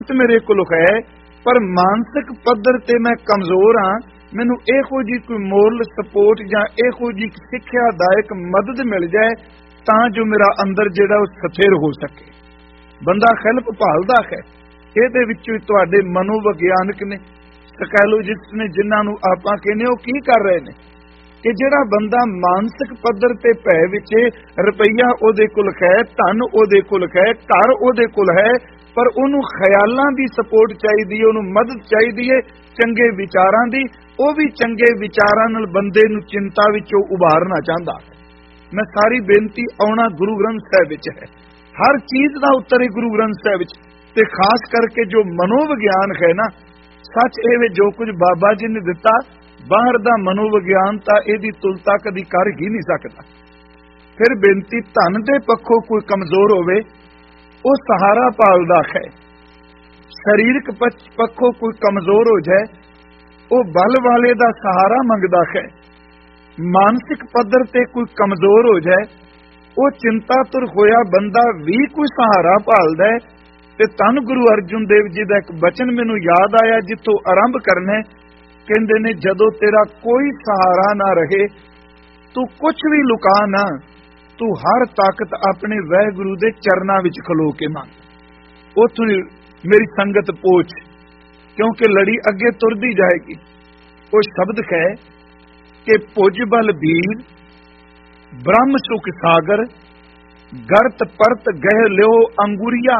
ਮੇਰੇ ਕੋਲ ਹੈ, पर मानसिक पद्धर ते मैं कमजोर हाँ। मैनू इहो जी कोई मोरल सपोर्ट या इहो जी सिक्ख्यादायक मदद मिल जाए तां जो मेरा अंदर जिहड़ा स्थिर हो सके। बंदा हेल्प भालदा है। इहदे विचों तुहाडे मनोविग्यानक ने, साइकोलॉजिस्ट ने, जिन्हां नूं आपां कहने ओ की कर रहे ने कि जिहड़ा बंदा मानसिक पद्धर ते भै विच रुपया उहदे कोल है, धन उहदे कोल है, घर उहदे कोल है, पर ਉਹਨੂੰ ਖਿਆਲਾਂ ਦੀ ਸਪੋਰਟ ਚਾਹੀਦੀ ਹੈ, ਉਹਨੂੰ ਮਦਦ ਚਾਹੀਦੀ ਹੈ ਚੰਗੇ ਵਿਚਾਰਾਂ ਦੀ। ਉਹ ਵੀ ਚੰਗੇ ਵਿਚਾਰਾਂ ਨਾਲ ਬੰਦੇ ਨੂੰ ਚਿੰਤਾ ਵਿੱਚੋਂ ਉਭਾਰਨਾ ਚਾਹੁੰਦਾ। ਮੈਂ ਸਾਰੀ ਬੇਨਤੀ ਆਉਣਾ ਗੁਰੂ ਗ੍ਰੰਥ ਸਾਹਿਬ ਵਿੱਚ ਹੈ, ਹਰ ਚੀਜ਼ ਦਾ ਉੱਤਰ ਹੈ ਗੁਰੂ ਗ੍ਰੰਥ ਸਾਹਿਬ ਵਿੱਚ, ਤੇ ਖਾਸ ਕਰਕੇ ਜੋ ਮਨੋਵਿਗਿਆਨ ਹੈ ਨਾ, ਸੱਚ ਇਹ ਵੇ ਜੋ ਕੁਝ ਬਾਬਾ ਜੀ ਨੇ ਦਿੱਤਾ, ਬਾਹਰ ਦਾ ਮਨੋਵਿਗਿਆਨ ਤਾਂ ਇਹਦੀ ਤੁਲਨਾ ਕਦੀ ਕਰ ਹੀ ਨਹੀਂ ਸਕਦਾ। ਫਿਰ ਬੇਨਤੀ, ਧਨ ਦੇ ਪੱਖੋਂ ਕੋਈ ਕਮਜ਼ੋਰ ਹੋਵੇ ਉਹ ਸਹਾਰਾ ਭਾਲਦਾ ਹੈ, ਸਰੀਰਕ ਪੱਖੋਂ ਕੋਈ ਕਮਜ਼ੋਰ ਹੋ ਜਾਏ ਉਹ ਬਲ ਵਾਲੇ ਦਾ ਸਹਾਰਾ ਮੰਗਦਾ ਹੈ, ਮਾਨਸਿਕ ਪੱਧਰ ਤੇ ਕੋਈ ਕਮਜ਼ੋਰ ਹੋ ਜਾਏ ਉਹ ਚਿੰਤਾਤੁਰ ਹੋਇਆ ਬੰਦਾ ਵੀ ਕੋਈ ਸਹਾਰਾ ਭਾਲਦਾ ਹੈ। ਤੇ ਧੰਨ ਗੁਰੂ ਅਰਜਨ ਦੇਵ ਜੀ ਦਾ ਇੱਕ ਬਚਨ ਮੈਨੂੰ ਯਾਦ ਆਇਆ ਜਿੱਥੋਂ ਆਰੰਭ ਕਰਨਾ। ਕਹਿੰਦੇ ਨੇ, ਜਦੋਂ ਤੇਰਾ ਕੋਈ ਸਹਾਰਾ ਨਾ ਰਹੇ ਤੂੰ ਕੁਛ ਵੀ ਲੁਕਾ ਨਾ, ਤੂੰ ਹਰ ਤਾਕਤ ਆਪਣੇ ਵਾਹਿਗੁਰੂ ਦੇ ਚਰਨਾਂ ਵਿੱਚ ਖਲੋ ਕੇ ਮੰਗ। ਉੱਥੋਂ ਮੇਰੀ ਸੰਗਤ ਪਹੁੰਚ, ਕਿਉਂਕਿ ਲੜੀ ਅੱਗੇ ਤੁਰਦੀ ਜਾਏਗੀ। ਉਹ ਸ਼ਬਦ ਹੈ ਕਿ ਭੁਜ ਬਲ ਬੀਰ ਬ੍ਰਹਮ ਸੁਖ ਸਾਗਰ, ਗਰਤ ਪਰਤ ਗਹਿ ਲਿਓ ਅੰਗੁਰੀਆ,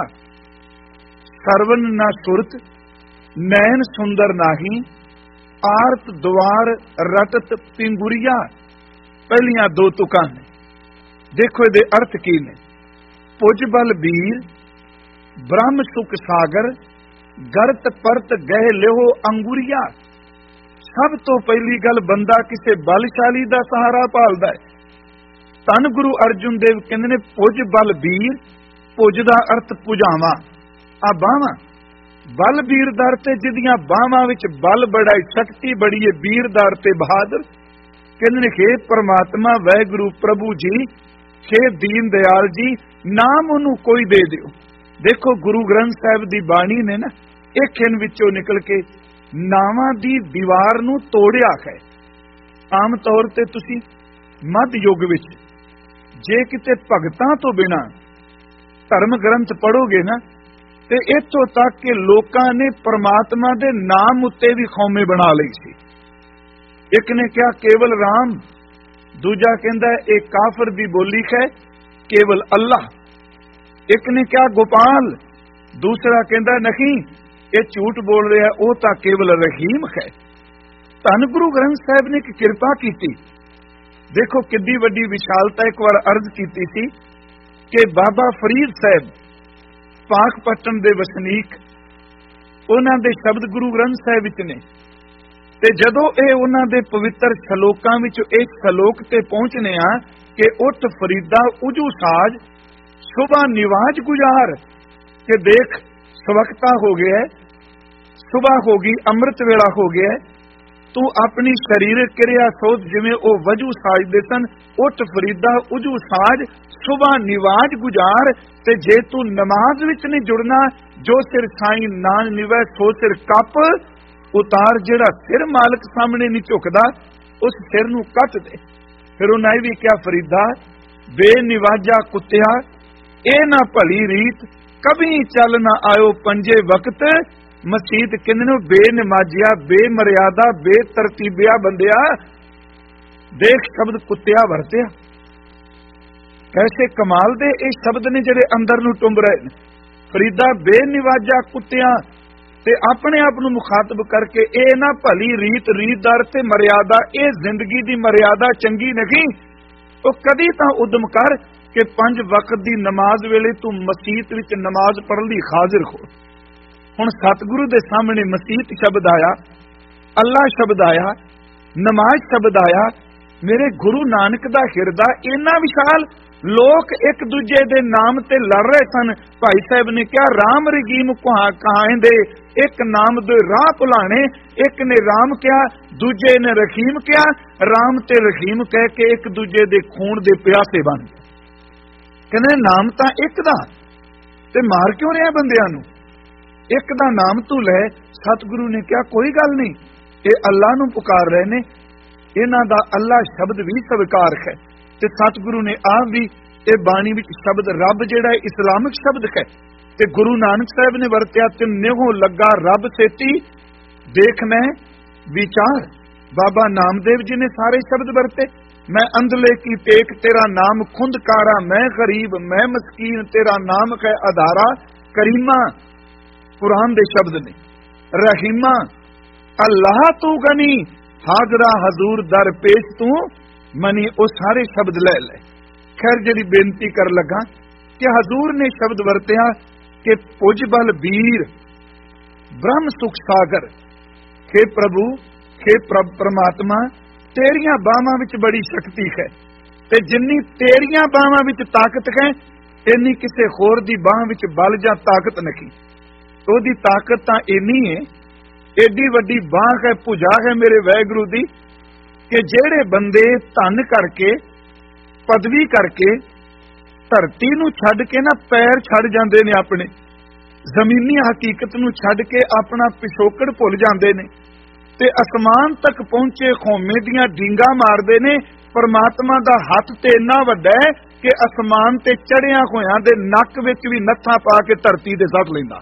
ਸਰਵਨ ਨਾ ਸੁਰਤ ਨੈਣ ਸੁੰਦਰ ਨਾਹੀ, ਆਰਤ ਦੁਆਰ ਰਟਤ ਪਿੰਗੁਰੀਆ। ਪਹਿਲੀਆਂ ਦੋ ਤੁਕਾਂ ਨੇ, ਦੇਖੋ ਇਹਦੇ ਅਰਥ ਕੀ ਨੇ। ਭੁਜ ਬਲ ਬੀਰ ਬ੍ਰਹਮ ਸੁਖ ਸਾਗਰ, ਗਰਤ ਪਰਤ ਗਹਿ ਲਿਓ ਅੰਗੁਰੀਆ। ਸਭ ਤੋਂ ਪਹਿਲੀ ਗੱਲ, ਬੰਦਾ ਕਿਸੇ ਬਲਸ਼ਾਲੀ ਦਾ ਸਹਾਰਾ ਭਾਲਦਾ ਹੈ। ਧੰਨ ਗੁਰੂ ਅਰਜਨ ਦੇਵ ਕਹਿੰਦੇ ਨੇ, ਭੁਜ ਬਲ ਬੀਰ। ਭੁਜ ਦਾ ਅਰਥ ਭੁਜਾਵਾਂ, ਆ ਬਾਹਾਂ। ਬਲ ਬੀਰਦਾਰ ਤੇ ਜਿਹਦੀਆਂ ਬਾਹਾਂ ਵਿੱਚ ਬਲ ਬੜਾ, ਸ਼ਕਤੀ ਬੜੀ ਹੈ, ਬੀਰਦਾਰ ਤੇ ਬਹਾਦਰ। ਕਹਿੰਦੇ ਨੇ, ਹੇ ਪਰਮਾਤਮਾ ਵਾਹਿਗੁਰੂ ਪ੍ਰਭੂ ਜੀ, ਹੇ ਦੀਨ ਦਿਆਲ ਜੀ, ਨਾਮ ਉਹਨੂੰ ਕੋਈ ਦੇ ਦਿਓ। ਦੇਖੋ ਗੁਰੂ ਗ੍ਰੰਥ ਸਾਹਿਬ ਦੀ ਬਾਣੀ ਨੇ ਨਾ, ਇੱਕ ਖਿਣ ਵਿੱਚੋਂ ਨਿਕਲ ਕੇ ਨਾਵਾਂ ਦੀ ਦੀਵਾਰ ਨੂੰ ਤੋੜਿਆ ਹੈ। ਆਮ ਤੌਰ ਤੇ ਤੁਸੀਂ ਮੱਧ ਯੁੱਗ ਵਿੱਚ ਜੇ ਕਿਤੇ ਭਗਤਾਂ ਤੋਂ ਬਿਨਾਂ ਧਰਮ ਗ੍ਰੰਥ ਪੜੋਗੇ ਨਾ, ਤੇ ਇੱਥੋਂ ਤੱਕ ਕਿ ਲੋਕਾਂ ਨੇ ਪਰਮਾਤਮਾ ਦੇ ਨਾਮ ਉੱਤੇ ਵੀ ਖੌਮੇ ਬਣਾ ਲਈ ਸੀ। ਇੱਕ ਨੇ ਕਿਹਾ ਕੇਵਲ ਰਾਮ, ਦੂਜਾ ਕਹਿੰਦਾ ਇਹ ਕਾਫਰ ਦੀ ਬੋਲੀ ਹੈ, ਕੇਵਲ ਅੱਲਾਹ। ਇੱਕ ਨੇ ਕਿਹਾ ਗੋਪਾਲ, ਦੂਸਰਾ ਕਹਿੰਦਾ ਨਹੀਂ ਇਹ ਝੂਠ ਬੋਲ ਰਿਹਾ, ਉਹ ਤਾਂ ਕੇਵਲ ਰਹੀਮ ਹੈ। ਧੰਨ ਗੁਰੂ ਗ੍ਰੰਥ ਸਾਹਿਬ ਨੇ ਇੱਕ ਕਿਰਪਾ ਕੀਤੀ। ਦੇਖੋ ਕਿੱਡੀ ਵੱਡੀ ਵਿਸ਼ਾਲਤਾ। ਇੱਕ ਵਾਰ ਅਰਜ਼ ਕੀਤੀ ਸੀ ਕਿ ਬਾਬਾ ਫਰੀਦ ਸਾਹਿਬ ਪਾਕਪਟਨ ਦੇ ਵਸਨੀਕ, ਉਹਨਾਂ ਦੇ ਸ਼ਬਦ ਗੁਰੂ ਗ੍ਰੰਥ ਸਾਹਿਬ ਵਿੱਚ ਨੇ, ਤੇ ਜਦੋਂ ਇਹ ਉਹਨਾਂ ਦੇ ਪਵਿੱਤਰ ਸ਼ਲੋਕਾਂ ਵਿੱਚ ਇੱਕ ਸ਼ਲੋਕ ਤੇ ਪਹੁੰਚਨੇ ਆ ਕਿ ਉੱਠ ਫਰੀਦਾ ਉਜੂ ਸਾਜ, ਸੁਬਾ ਨਿਵਾਜ ਗੁਜ਼ਾਰ, ਕਿ ਦੇਖ ਸਵਖਤਾ ਹੋ ਗਿਆ, ਸੁਬਾ ਹੋ ਗਈ, ਅੰਮ੍ਰਿਤ ਵੇਲਾ ਹੋ ਗਿਆ, ਤੂੰ ਆਪਣੀ ਸਰੀਰਕ ਕਿਰਿਆ ਸੋਚ ਜਿਵੇਂ ਉਹ ਵਜੂ ਸਾਜਦੇ ਸਨ। ਉੱਠ ਫਰੀਦਾ ਉਜੂ ਸਾਜ, ਸੁਬਾ ਨਿਵਾਜ ਗੁਜ਼ਾਰ। ਤੇ ਜੇ ਤੂੰ ਨਮਾਜ਼ ਵਿੱਚ ਨਹੀਂ ਜੁੜਨਾ, ਜੋ ਸਿਰ ਸਾਈਂ ਨਾਨ ਨਿਵੈ ਸੋ ਸਿਰ ਕੱਪ ਉਤਾਰ। ਜਿਹੜਾ ਸਿਰ ਮਾਲਕ ਸਾਹਮਣੇ ਨਹੀਂ ਝੁਕਦਾ, ਉਸ ਸਿਰ ਨੂੰ ਕੱਟ ਦੇ। ਫਿਰ ਉਹਨਾਂ ਇਹ ਵੀ ਕਿਹਾ, ਫਰੀਦਾ ਬੇਨਿਵਾਜਾ ਕੁੱਤਿਆ, ਇਹ ਨਾ ਭਲੀ ਰੀਤ, ਕਭੀ ਚੱਲ ਨਾ ਆਇਓ ਪੰਜੇ ਵਕਤ। ਮਸੀਤ ਕਹਿੰਦੇ ਨੇ ਬੇਨਮਾਜਿਆ, ਬੇਮਰਿਆਦਾ, ਬੇਤਰਤੀਬਿਆ ਬੰਦਿਆ। ਦੇਖ ਸ਼ਬਦ ਕੁੱਤਿਆ ਵਰਤਿਆ, ਕੈਸੇ ਕਮਾਲ ਦੇ ਇਹ ਸ਼ਬਦ ਨੇ ਜਿਹੜੇ ਅੰਦਰ ਨੂੰ ਟੁੰਬ ਰਹੇ ਨੇ। ਫਰੀਦਾ ਬੇਨਿਵਾਜਾ ਕੁੱਤਿਆਂ, ਤੇ ਆਪਣੇ ਆਪ ਨੂੰ ਮੁਖਾਤਬ ਕਰਕੇ ਇਹ ਨਾ ਭਲੀ ਰੀਤ, ਰੀਤਦਾਰ ਤੇ ਮਰਿਆਦਾ, ਇਹ ਜ਼ਿੰਦਗੀ ਦੀ ਮਰਿਆਦਾ ਚੰਗੀ ਨਹੀਂ। ਉਹ ਕਦੀ ਤਾਂ ਉਦਮ ਕਰ ਕਿ 5 ਵਕਤ ਦੀ ਨਮਾਜ਼ ਵੇਲੇ ਤੂੰ ਮਸੀਤ ਵਿੱਚ ਨਮਾਜ਼ ਪੜ੍ਹਨ ਲਈ ਹਾਜ਼ਰ ਹੋ। ਹੁਣ ਸਤਿਗੁਰੂ ਦੇ ਸਾਹਮਣੇ ਮਸੀਤ ਸ਼ਬਦ ਆਇਆ, ਅੱਲਾ ਸ਼ਬਦ ਆਇਆ, ਨਮਾਜ਼ ਸ਼ਬਦ ਆਇਆ। ਮੇਰੇ ਗੁਰੂ ਨਾਨਕ ਦਾ ਹਿਰਦਾ ਇੰਨਾ ਵਿਸ਼ਾਲ, ਲੋਕ ਇੱਕ ਦੂਜੇ ਦੇ ਨਾਮ ਤੇ ਲੜ ਰਹੇ ਸਨ। ਭਾਈ ਸਾਹਿਬ ਨੇ ਕਿਹਾ, ਰਾਮ ਰਹੀਮ ਕਹਾਂਦੇ, ਇੱਕ ਨਾਮ ਦੇ ਰਾਹ ਭੁਲਾਣੇ। ਇੱਕ ਨੇ ਰਾਮ ਕਿਹਾ, ਦੂਜੇ ਨੇ ਰਹੀਮ ਕਿਹਾ। ਰਾਮ ਤੇ ਰਹੀਮ ਕਹਿ ਕੇ ਇੱਕ ਦੂਜੇ ਦੇ ਖੂਨ ਦੇ ਪਿਆਸੇ ਬਣ ਗਏ। ਕਹਿੰਦੇ ਨਾਮ ਤਾਂ ਇੱਕ ਦਾ, ਤੇ ਮਾਰ ਕਿਉਂ ਰਿਹਾ ਬੰਦਿਆਂ ਨੂੰ? ਇੱਕ ਦਾ ਨਾਮ ਤੂੰ ਲੈ। ਸਤਿਗੁਰੂ ਨੇ ਕਿਹਾ ਕੋਈ ਗੱਲ ਨਹੀਂ, ਇਹ ਅੱਲਾ ਨੂੰ ਪੁਕਾਰ ਰਹੇ ਨੇ, ਇਹਨਾਂ ਦਾ ਅੱਲਾ ਸ਼ਬਦ ਵੀ ਸਵੀਕਾਰ ਹੈ। ਤੇ ਸਤਿਗੁਰੂ ਨੇ ਆਪ ਵੀ ਇਹ ਬਾਣੀ ਵਿੱਚ ਸ਼ਬਦ ਰੱਬ ਜਿਹੜਾ ਇਸਲਾਮਿਕ ਸ਼ਬਦ ਹੈ, ਤੇ ਗੁਰੂ ਨਾਨਕ ਸਾਹਿਬ ਨੇ ਵਰਤਿਆ ਤਿੰਨੋਂ ਲੱਗਾ ਰੱਬ ਸੇਤੀ ਦੇਖਣਾ ਵਿਚਾਰ। ਬਾਬਾ ਨਾਮਦੇਵ ਜੀ ਨੇ ਸਾਰੇ ਸ਼ਬਦ ਵਰਤੇ। ਮੈਂ ਅੰਧਲੇ ਕੀ ਟੇਕ ਤੇਰਾ ਨਾਮ ਖੁੰਦਕਾਰਾ, ਮੈਂ ਗਰੀਬ ਮੈਂ ਮਸਕੀਨ ਤੇਰਾ ਨਾਮ ਹੈ ਆਧਾਰਾ। ਕਰੀਮਾ ਕੁਰਾਨ ਦੇ ਸ਼ਬਦ ਨੇ, ਰਹੀਮਾ ਅੱਲਾਹ ਤੂੰ ਗਨੀ, ਹਾਜ਼ਰਾ ਹਜ਼ੂਰ ਦਰ ਪੇਸ਼ ਤੂੰ ਮਨੀ। ਉਹ ਸਾਰੇ ਸ਼ਬਦ ਲੈ ਲੈ। ਖੈਰ ਜਿਹੜੀ ਬੇਨਤੀ ਕਰ ਲੱਗਾ ਕਿ ਹਜ਼ੂਰ ਨੇ ਸ਼ਬਦ ਵਰਤਿਆ ਕਿ ਪੁਜ ਬਲ ਵੀਰ ਬ੍ਰਹਮ ਸੁਖ ਸਾਗਰ। हे ਪ੍ਰਭੂ, हे ਪ੍ਰਮਾਤਮਾ, ਤੇਰੀਆਂ ਬਾਹਾਂ ਵਿੱਚ ਬੜੀ ਸ਼ਕਤੀ ਹੈ, ਤੇ ਜਿੰਨੀ ਤੇਰੀਆਂ ਬਾਹਾਂ ਵਿੱਚ ਤਾਕਤ ਹੈ ਇੰਨੀ ਕਿਸੇ ਹੋਰ ਦੀ ਬਾਹ ਵਿੱਚ ਬਲ ਜਾਂ ਤਾਕਤ ਨਹੀਂ। ਉਹਦੀ ਤਾਕਤ ਤਾਂ ਇੰਨੀ ਹੈ, ਏਡੀ ਵੱਡੀ ਬਾਹ ਹੈ, ਭੁਜਾ ਹੈ ਮੇਰੇ ਵਾਹਿਗੁਰੂ ਦੀ, ਕਿ ਜਿਹੜੇ ਬੰਦੇ ਧਨ ਕਰਕੇ ਪਦਵੀ ਕਰਕੇ ਧਰਤੀ ਨੂੰ ਛੱਡ ਕੇ ਨਾ ਪੈਰ ਛੱਡ ਜਾਂਦੇ ਨੇ, ਆਪਣੇ ਜ਼ਮੀਨੀ ਹਕੀਕਤ ਨੂੰ ਛੱਡ ਕੇ ਆਪਣਾ ਪਿਛੋਕੜ ਭੁੱਲ ਜਾਂਦੇ ਨੇ, ਤੇ ਅਸਮਾਨ ਤੱਕ ਪਹੁੰਚੇ ਖੋਮੇ ਦੀਆਂ ਡੀਂਗਾਂ ਮਾਰਦੇ ਨੇ। ਪਰਮਾਤਮਾ ਦਾ ਹੱਥ ਤੇ ਇੰਨਾ ਵੱਡਾ ਹੈ ਕਿ ਅਸਮਾਨ ਤੇ ਚੜਿਆ ਹੋਇਆਂ ਦੇ ਨੱਕ ਵਿੱਚ ਵੀ ਨੱਥਾ ਪਾ ਕੇ ਧਰਤੀ ਦੇ ਸੱਟ ਲੈਂਦਾ,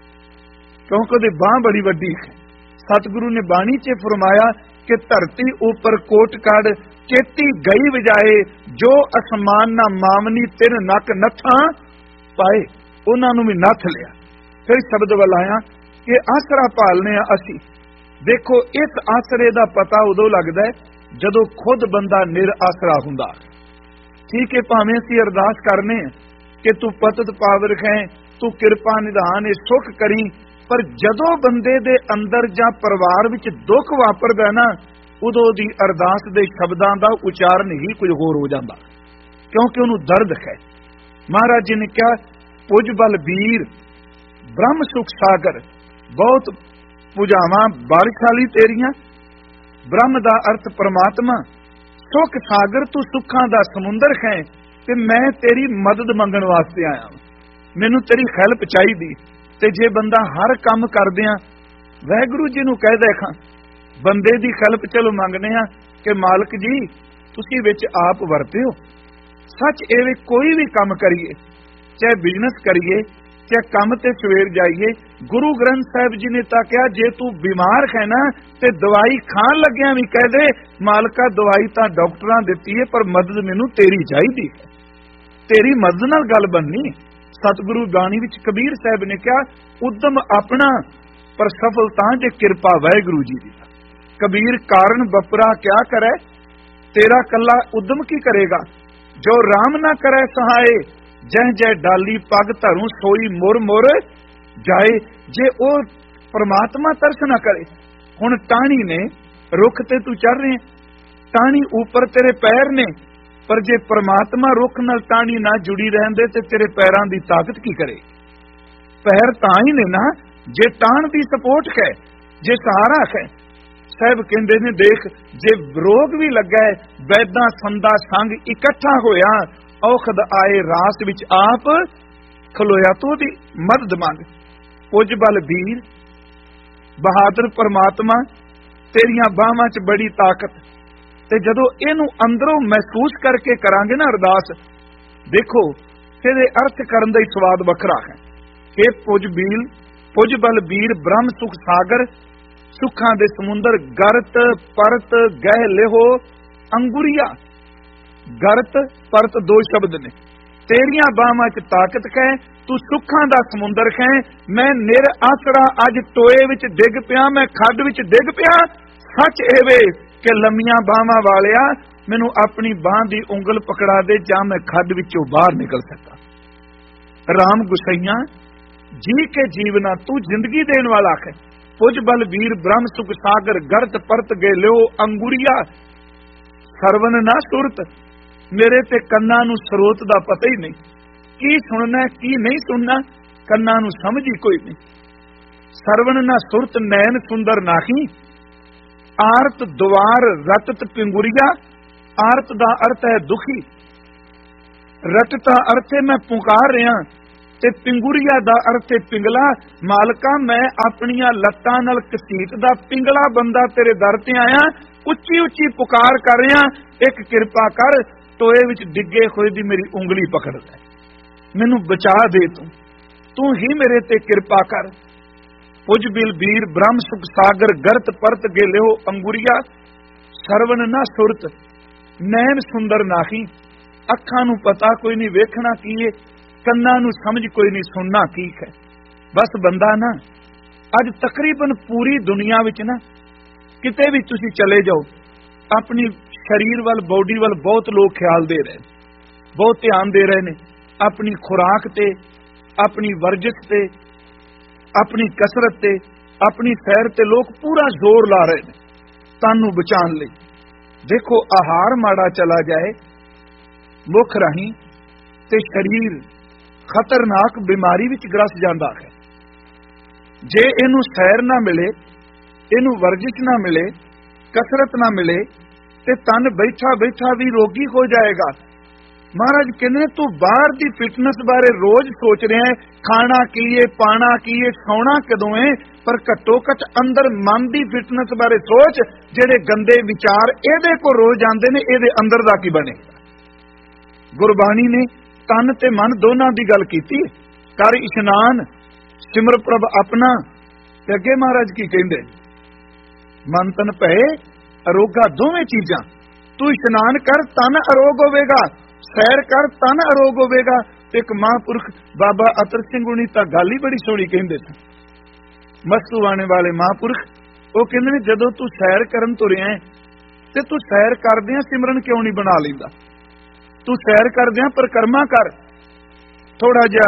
ਕਿਉਂਕਿ ਉਹਦੀ ਬਾਹ ਬੜੀ ਵੱਡੀ ਹੈ। ਸਤਿਗੁਰੂ ਨੇ ਬਾਣੀ 'ਚ ਫਰਮਾਇਆ ਕਿ ਧਰਤੀ ਉੱਪਰ ਕੋਟ ਕੜ ਚੇਤੀ ਗਈ ਵਜਾਏ, ਜੋ ਅਸਮਾਨ ਨਾ ਮਾਮਨੀ ਤਿੰਨ ਨੱਕ ਨੱਥਾਂ ਪਾਏ। ਉਹਨਾਂ ਨੂੰ ਵੀ ਨੱਥ ਲਿਆ। ਫਿਰ ਸ਼ਬਦ ਵੱਲ ਆਇਆ ਕਿ ਆਸਰਾ ਭਾਲਨੇ ਆ ਅਸੀਂ। ਦੇਖੋ, ਇਸ ਆਸਰੇ ਦਾ ਪਤਾ ਉਦੋਂ ਲੱਗਦਾ ਜਦੋਂ ਖੁਦ ਬੰਦਾ ਨਿਰ ਆਸਰਾ ਹੁੰਦਾ। ਠੀਕ ਹੈ, ਭਾਵੇਂ ਅਸੀਂ ਅਰਦਾਸ ਕਰਨੇ ਕਿ ਤੂੰ ਪਤਤ ਪਾਵਰ ਹੈ, ਤੂੰ ਕਿਰਪਾ ਨਿਧਾਨ ਇਹ ਸੁਖ ਕਰੀ, ਪਰ ਜਦੋਂ ਬੰਦੇ ਦੇ ਅੰਦਰ ਜਾਂ ਪਰਿਵਾਰ ਵਿੱਚ ਦੁੱਖ ਵਾਪਰਦਾ ਨਾ, ਉਦੋਂ ਦੀ ਅਰਦਾਸ ਦੇ ਸ਼ਬਦਾਂ ਦਾ ਉਚਾਰਨ ਹੀ ਕੁਝ ਹੋਰ ਹੋ ਜਾਂਦਾ, ਕਿਉਂਕਿ ਉਹਨੂੰ ਦਰਦ ਹੈ। ਮਹਾਰਾਜ ਜੀ ਨੇ ਕਿਹਾ ਪੁਜ ਬਲ ਵੀਰ ਬ੍ਰਹਮ ਸੁਖ ਸਾਗਰ। ਬਹੁਤ ਪੁਜਾਵਾਂ ਬਾਰਿਸ਼ਾਲੀ ਤੇਰੀਆਂ। ਬ੍ਰਹਮ ਦਾ ਅਰਥ ਪਰਮਾਤਮਾ, ਸੁਖ ਸਾਗਰ ਤੂੰ ਸੁੱਖਾਂ ਦਾ ਸਮੁੰਦਰ ਹੈ, ਤੇ ਮੈਂ ਤੇਰੀ ਮਦਦ ਮੰਗਣ ਵਾਸਤੇ ਆਇਆ, ਮੈਨੂੰ ਤੇਰੀ ਹੈਲਪ ਚਾਹੀਦੀ। ਤੇ ਜੇ ਬੰਦਾ ਹਰ ਕੰਮ ਕਰਦਿਆਂ ਵਾਹਿਗੁਰੂ ਜੀ ਨੂੰ ਕਹਿ ਦੇਖਾਂ, ਬੰਦੇ ਦੀ ਹੈਲਪ ਚਲੋ ਮੰਗਨੇ ਆ ਕਿ ਮਾਲਕ ਜੀ ਤੁਸੀਂ ਵਿੱਚ ਆਪ ਵਰਤਿਓ। ਸੱਚ ਐਵੇਂ ਕੋਈ ਵੀ ਕੰਮ ਕਰੀਏ, ਚਾਹੇ ਬਿਜ਼ਨਸ ਕਰੀਏ, ਚਾਹੇ ਕੰਮ ਤੇ ਸਵੇਰ ਜਾਈਏ, ਗੁਰੂ ਗ੍ਰੰਥ ਸਾਹਿਬ ਜੀ ਨੇ ਤਾਂ ਕਿਹਾ ਜੇ ਤੂੰ ਬਿਮਾਰ ਹੈ ਨਾ ਤੇ ਦਵਾਈ ਖਾਣ ਲੱਗਿਆ ਵੀ ਕਹਿ ਦੇ ਮਾਲਕਾ ਦਵਾਈ ਤਾਂ ਡਾਕਟਰਾਂ ਦਿੱਤੀ ਹੈ, ਪਰ ਮਦਦ ਮੈਨੂੰ ਤੇਰੀ ਚਾਹੀਦੀ ਹੈ, ਤੇਰੀ ਮਦਦ ਨਾਲ ਗੱਲ ਬਣਨੀ। ਸਤਿਗੁਰੂ ਬਾਣੀ ਵਿੱਚ ਕਬੀਰ ਸਾਹਿਬ ਨੇ ਕਿਹਾ ਉਦਮ ਆਪਣਾ ਪਰ ਸਫਲਤਾ ਜੇ ਕਿਰਪਾ ਵਾਹਿਗੁਰੂ ਜੀ ਦੀ। ਕਬੀਰ ਕਾਰਨ ਬਪਰਾ ਕਿਆ ਕਰੇ, ਤੇਰਾ ਕੱਲਾ ਉਦਮ ਕੀ ਕਰੇਗਾ। ਜੋ ਰਾਮ ਨਾ ਕਰੇ ਸਹਾਏ, ਜਹ ਜੈ ਡਾਲੀ ਪੱਗ ਧਰੂ ਸੋਈ ਮੁਰ ਮੁਰ ਜਾਏ। ਜੇ ਉਹ ਪਰਮਾਤਮਾ ਤਰਸ ਨਾ ਕਰੇ, ਹੁਣ ਟਾਹਣੀ ਨੇ ਰੁੱਖ ਤੇ ਤੂੰ ਚੜ ਰਹੇ, ਟਾਹਣੀ ਉੱਪਰ ਤੇਰੇ ਪੈਰ ਨੇ, ਪਰ ਜੇ ਪਰਮਾਤਮਾ ਰੁੱਖ ਨਾਲ ਟਾਹਣੀ ਨਾ ਜੁੜੀ ਰਹਿੰਦੇ ਤੇ ਤੇਰੇ ਪੈਰਾਂ ਦੀ ਤਾਕਤ ਕੀ ਕਰੇ। ਪੈਰ ਤਾਂ ਹੀ ਨੇ ਨਾ ਜੇ ਟਾਹਣ ਦੀ ਸਪੋਰਟ ਹੈ, ਜੇ ਸਹਾਰਾ ਹੈ। ਸਾਹਿਬ ਕਹਿੰਦੇ ਨੇ ਦੇਖ ਜੇ ਰੋਗ ਵੀ ਲੱਗਾ, ਵੈਦਾਂ ਸੰਦਾ ਸੰਗ ਇਕੱਠਾ ਹੋਇਆ, ਔਖਦ ਆਏ ਰਾਸ ਵਿੱਚ ਆਪ ਖਲੋਇਆ, ਤੂੰ ਉਹਦੀ ਮਦਦ ਮੰਗ। ਪੁਜ ਬਲ ਵੀਰ ਬਹਾਦਰ ਪਰਮਾਤਮਾ, ਤੇਰੀਆਂ ਬਾਹਾਂ 'ਚ ਬੜੀ ਤਾਕਤ। ਤੇ ਜਦੋਂ ਇਹਨੂੰ ਅੰਦਰੋਂ ਮਹਿਸੂਸ ਕਰਕੇ ਕਰਾਂਗੇ ਨਾ ਅਰਦਾਸ, ਦੇਖੋ ਇਹਦੇ ਅਰਥ ਕਰਨ ਦਾ ਹੀ ਸਵਾਦ ਵੱਖਰਾ ਹੈ। ਕਿ ਪੁਜ ਬਲ ਵੀਰ ਬ੍ਰਹਮ ਸੁਖ ਸਾਗਰ, ਸੁੱਖਾਂ ਦੇ ਸਮੁੰਦਰ ਗਰਤ ਪਰਤ ਗਹਿ ਲਿਹੋ ਅੰਗੁਰੀਆ। ਗਰਤ ਪਰਤ ਦੋ ਸ਼ਬਦ ਨੇ। ਤੇਰੀਆਂ ਬਾਹਾਂ 'ਚ ਤਾਕਤ ਹੈ, ਤੂੰ ਸੁੱਖਾਂ ਦਾ ਸਮੁੰਦਰ ਹੈ। ਮੈਂ ਨਿਰ ਆਸਰਾ ਅੱਜ ਟੋਏ ਵਿੱਚ ਡਿੱਗ ਪਿਆ, ਮੈਂ ਖੱਡ ਵਿੱਚ ਡਿੱਗ ਪਿਆ। ਸੱਚ ਐਵੇਂ ਕਿ ਲੰਮੀਆਂ ਬਾਹਾਂ ਵਾਲਿਆ ਮੈਨੂੰ ਆਪਣੀ ਬਾਹ ਦੀ ਉਂਗਲ ਪਕੜਾ ਦੇ, ਜਾਂ ਮੈਂ ਖੱਡ ਵਿੱਚੋਂ ਬਾਹਰ ਨਿਕਲ ਸਕਾਂ। ਰਾਮ ਗੁਸਈਆਂ ਜੀ ਕੇ ਜੀਵਨਾ, ਤੂੰ ਜ਼ਿੰਦਗੀ ਦੇਣ ਵਾਲਾ ਹੈ। ਪੁਜ ਬਲ ਵੀਰ ਬ੍ਰਹਮ ਸੁਖ ਸਾਗਰ, ਗਰਤ ਪਰਤ ਗਏ ਲਿਓ ਅੰਗੁਰੀਆ। ਸਰਵਨ ਨਾ ਸੁਰਤ, ਮੇਰੇ ਤੇ ਕੰਨਾਂ ਨੂੰ ਸਰੋਤ ਦਾ ਪਤਾ ਹੀ ਨਹੀਂ, ਕੀ ਸੁਣਨਾ ਕੀ ਨਹੀਂ ਸੁਣਨਾ, ਕੰਨਾਂ ਨੂੰ ਸਮਝ ਹੀ ਕੋਈ ਨਹੀਂ। ਸਰਵਨ ਨਾ ਸੁਰਤ ਨੈਣ ਸੁੰਦਰ ਨਾਹੀ, ਆਰਤ ਦੁਆਰ ਰਤਤ ਪਿੰਗੁਰੀਆ। ਆਰਤ ਦਾ ਅਰਥ ਹੈ ਦੁਖੀ, ਰਤ ਦਾ ਅਰਥ ਹੈ ਮੈਂ ਪੁਕਾਰ ਰਿਹਾ, ਤੇ ਪਿੰਗੁਰੀਆ ਦਾ ਅਰਥ ਹੈ ਪਿੰਗਲਾ। ਮਾਲਕਾ ਮੈਂ ਆਪਣੀਆਂ ਲੱਤਾਂ ਨਾਲ ਘਸੀਟਦਾ ਪਿੰਗਲਾ ਬੰਦਾ ਤੇਰੇ ਦਰ ਤੇ ਆਇਆ, ਉੱਚੀ ਉੱਚੀ ਪੁਕਾਰ ਕਰ ਰਿਹਾ, ਇੱਕ ਕਿਰਪਾ ਕਰ, ਟੋਏ ਵਿੱਚ ਡਿੱਗੇ ਹੋਏ ਦੀ ਮੇਰੀ ਉਂਗਲੀ ਪਕੜ ਲੈ, ਮੈਨੂੰ ਬਚਾ ਦੇ, ਤੂੰ ਹੀ ਮੇਰੇ ਤੇ ਕਿਰਪਾ ਕਰ। ਪੁਜ ਬਿਲ ਵੀਰ ਬ੍ਰਹਮ ਸੁਖ ਸਾਗਰ ਗਰਤ ਪਰਤ ਗੇ ਲਿਓ ਅੰਗੁਰੀਆ, ਸਰਵਨ ਨਾ ਸੁਰਤ ਨੈਣ ਸੁੰਦਰ ਨਾਹੀ। ਅੱਖਾਂ ਨੂੰ ਪਤਾ ਕੋਈ ਨਹੀਂ ਵੇਖਣਾ ਕੀ ਹੈ, ਕੰਨਾਂ ਨੂੰ ਸਮਝ ਕੋਈ ਨਹੀਂ ਸੁਣਨਾ ਕੀ ਹੈ। ਬਸ ਬੰਦਾ ਨਾ ਅੱਜ ਤਕਰੀਬਨ ਪੂਰੀ ਦੁਨੀਆ ਵਿੱਚ ਨਾ ਕਿਤੇ ਵੀ ਤੁਸੀਂ ਚਲੇ ਜਾਓ, ਆਪਣੀ ਸਰੀਰ ਵੱਲ, ਬੋਡੀ ਵੱਲ ਬਹੁਤ ਲੋਕ ਖਿਆਲ ਦੇ ਰਹੇ, ਬਹੁਤ ਧਿਆਨ ਦੇ ਰਹੇ ਨੇ, ਆਪਣੀ ਖੁਰਾਕ ਤੇ, ਆਪਣੀ ਵਰਜਿਸ਼ ਤੇ, ਆਪਣੀ ਕਸਰਤ ਤੇ, ਆਪਣੀ ਸੈਰ ਤੇ ਲੋਕ ਪੂਰਾ ਜ਼ੋਰ ਲਾ ਰਹੇ ਨੇ ਤਨ ਨੂੰ ਬਚਾਉਣ ਲਈ। ਦੇਖੋ ਆਹਾਰ ਮਾੜਾ ਚਲਾ ਜਾਏ ਮੁੱਖ ਰਾਹੀਂ ਤੇ ਸਰੀਰ ਖਤਰਨਾਕ ਬਿਮਾਰੀ ਵਿੱਚ ਗ੍ਰਸ ਜਾਂਦਾ ਹੈ। ਜੇ ਇਹਨੂੰ ਸੈਰ ਨਾ ਮਿਲੇ, ਇਹਨੂੰ ਵਰਜਿਸ਼ ਨਾ ਮਿਲੇ, ਕਸਰਤ ਨਾ ਮਿਲੇ ਤੇ ਤਨ ਬੈਠਾ ਬੈਠਾ ਵੀ ਰੋਗੀ ਹੋ ਜਾਏਗਾ। ਮਹਾਰਾਜ ਕਹਿੰਦੇ ਤੂੰ ਬਾਹਰ ਦੀ ਫਿਟਨੈਸ ਬਾਰੇ ਰੋਜ਼ ਸੋਚ ਰਿਹਾ ਹੈ, ਖਾਣਾ ਕੀ ਹੈ, ਪਾਣਾ ਕੀ ਹੈ, ਸੌਣਾ ਕਦੋਂ ਹੈ, ਪਰ ਘੱਟੋ ਘੱਟ ਅੰਦਰ ਮਨ ਦੀ ਫਿਟਨੈਸ ਬਾਰੇ ਸੋਚ। ਜਿਹੜੇ ਗੰਦੇ ਵਿਚਾਰ ਇਹਦੇ ਕੋਲ ਰੋਜ਼ ਆਉਂਦੇ ਨੇ, ਇਹਦੇ ਅੰਦਰ ਦਾ ਕੀ ਬਣੇਗਾ। ਗੁਰਬਾਣੀ ਨੇ ਤਨ ਤੇ ਮਨ ਦੋਨਾਂ ਦੀ ਗੱਲ ਕੀਤੀ। ਕਰ ਇਸ਼ਨਾਨ ਸਿਮਰ ਪ੍ਰਭ ਆਪਣਾ, ਤੇ ਅੱਗੇ ਮਹਾਰਾਜ ਕੀ ਕਹਿੰਦੇ, ਮਨ ਤਨ ਭਏ ਅਰੋਗਾ, ਦੋਵੇਂ ਚੀਜ਼ਾਂ। ਤੂੰ ਇਸ਼ਨਾਨ ਕਰ ਤਨ ਅਰੋਗ ਹੋਵੇਗਾ, ਸੈਰ ਕਰ ਤਨ ਅਰੋਗ ਹੋਵੇਗਾ। ਇੱਕ ਮਹਾਂਪੁਰਖ ਬਾਬਾ ਅਤਰ ਸਿੰਘ ਹੁਣੀ ਤਾਂ ਗੱਲ ਹੀ ਬੜੀ ਸੋਹਣੀ ਕਹਿੰਦੇ ਸਨ, ਮਸਤੂਆਣੇ ਵਾਲੇ ਮਹਾਂਪੁਰਖ। ਉਹ ਕਹਿੰਦੇ ਨੇ ਜਦੋਂ ਤੂੰ ਸੈਰ ਕਰਨ ਤੁਰਿਆ ਤੇ ਤੂੰ ਸੈਰ ਕਰਦਿਆਂ ਸਿਮਰਨ ਕਿਉਂ ਨਹੀਂ ਬਣਾ ਲੈਂਦਾ। ਤੂੰ ਸੈਰ ਕਰਦਿਆਂ ਪਰਿਕਰਮਾ ਕਰ, ਥੋੜਾ ਜਿਹਾ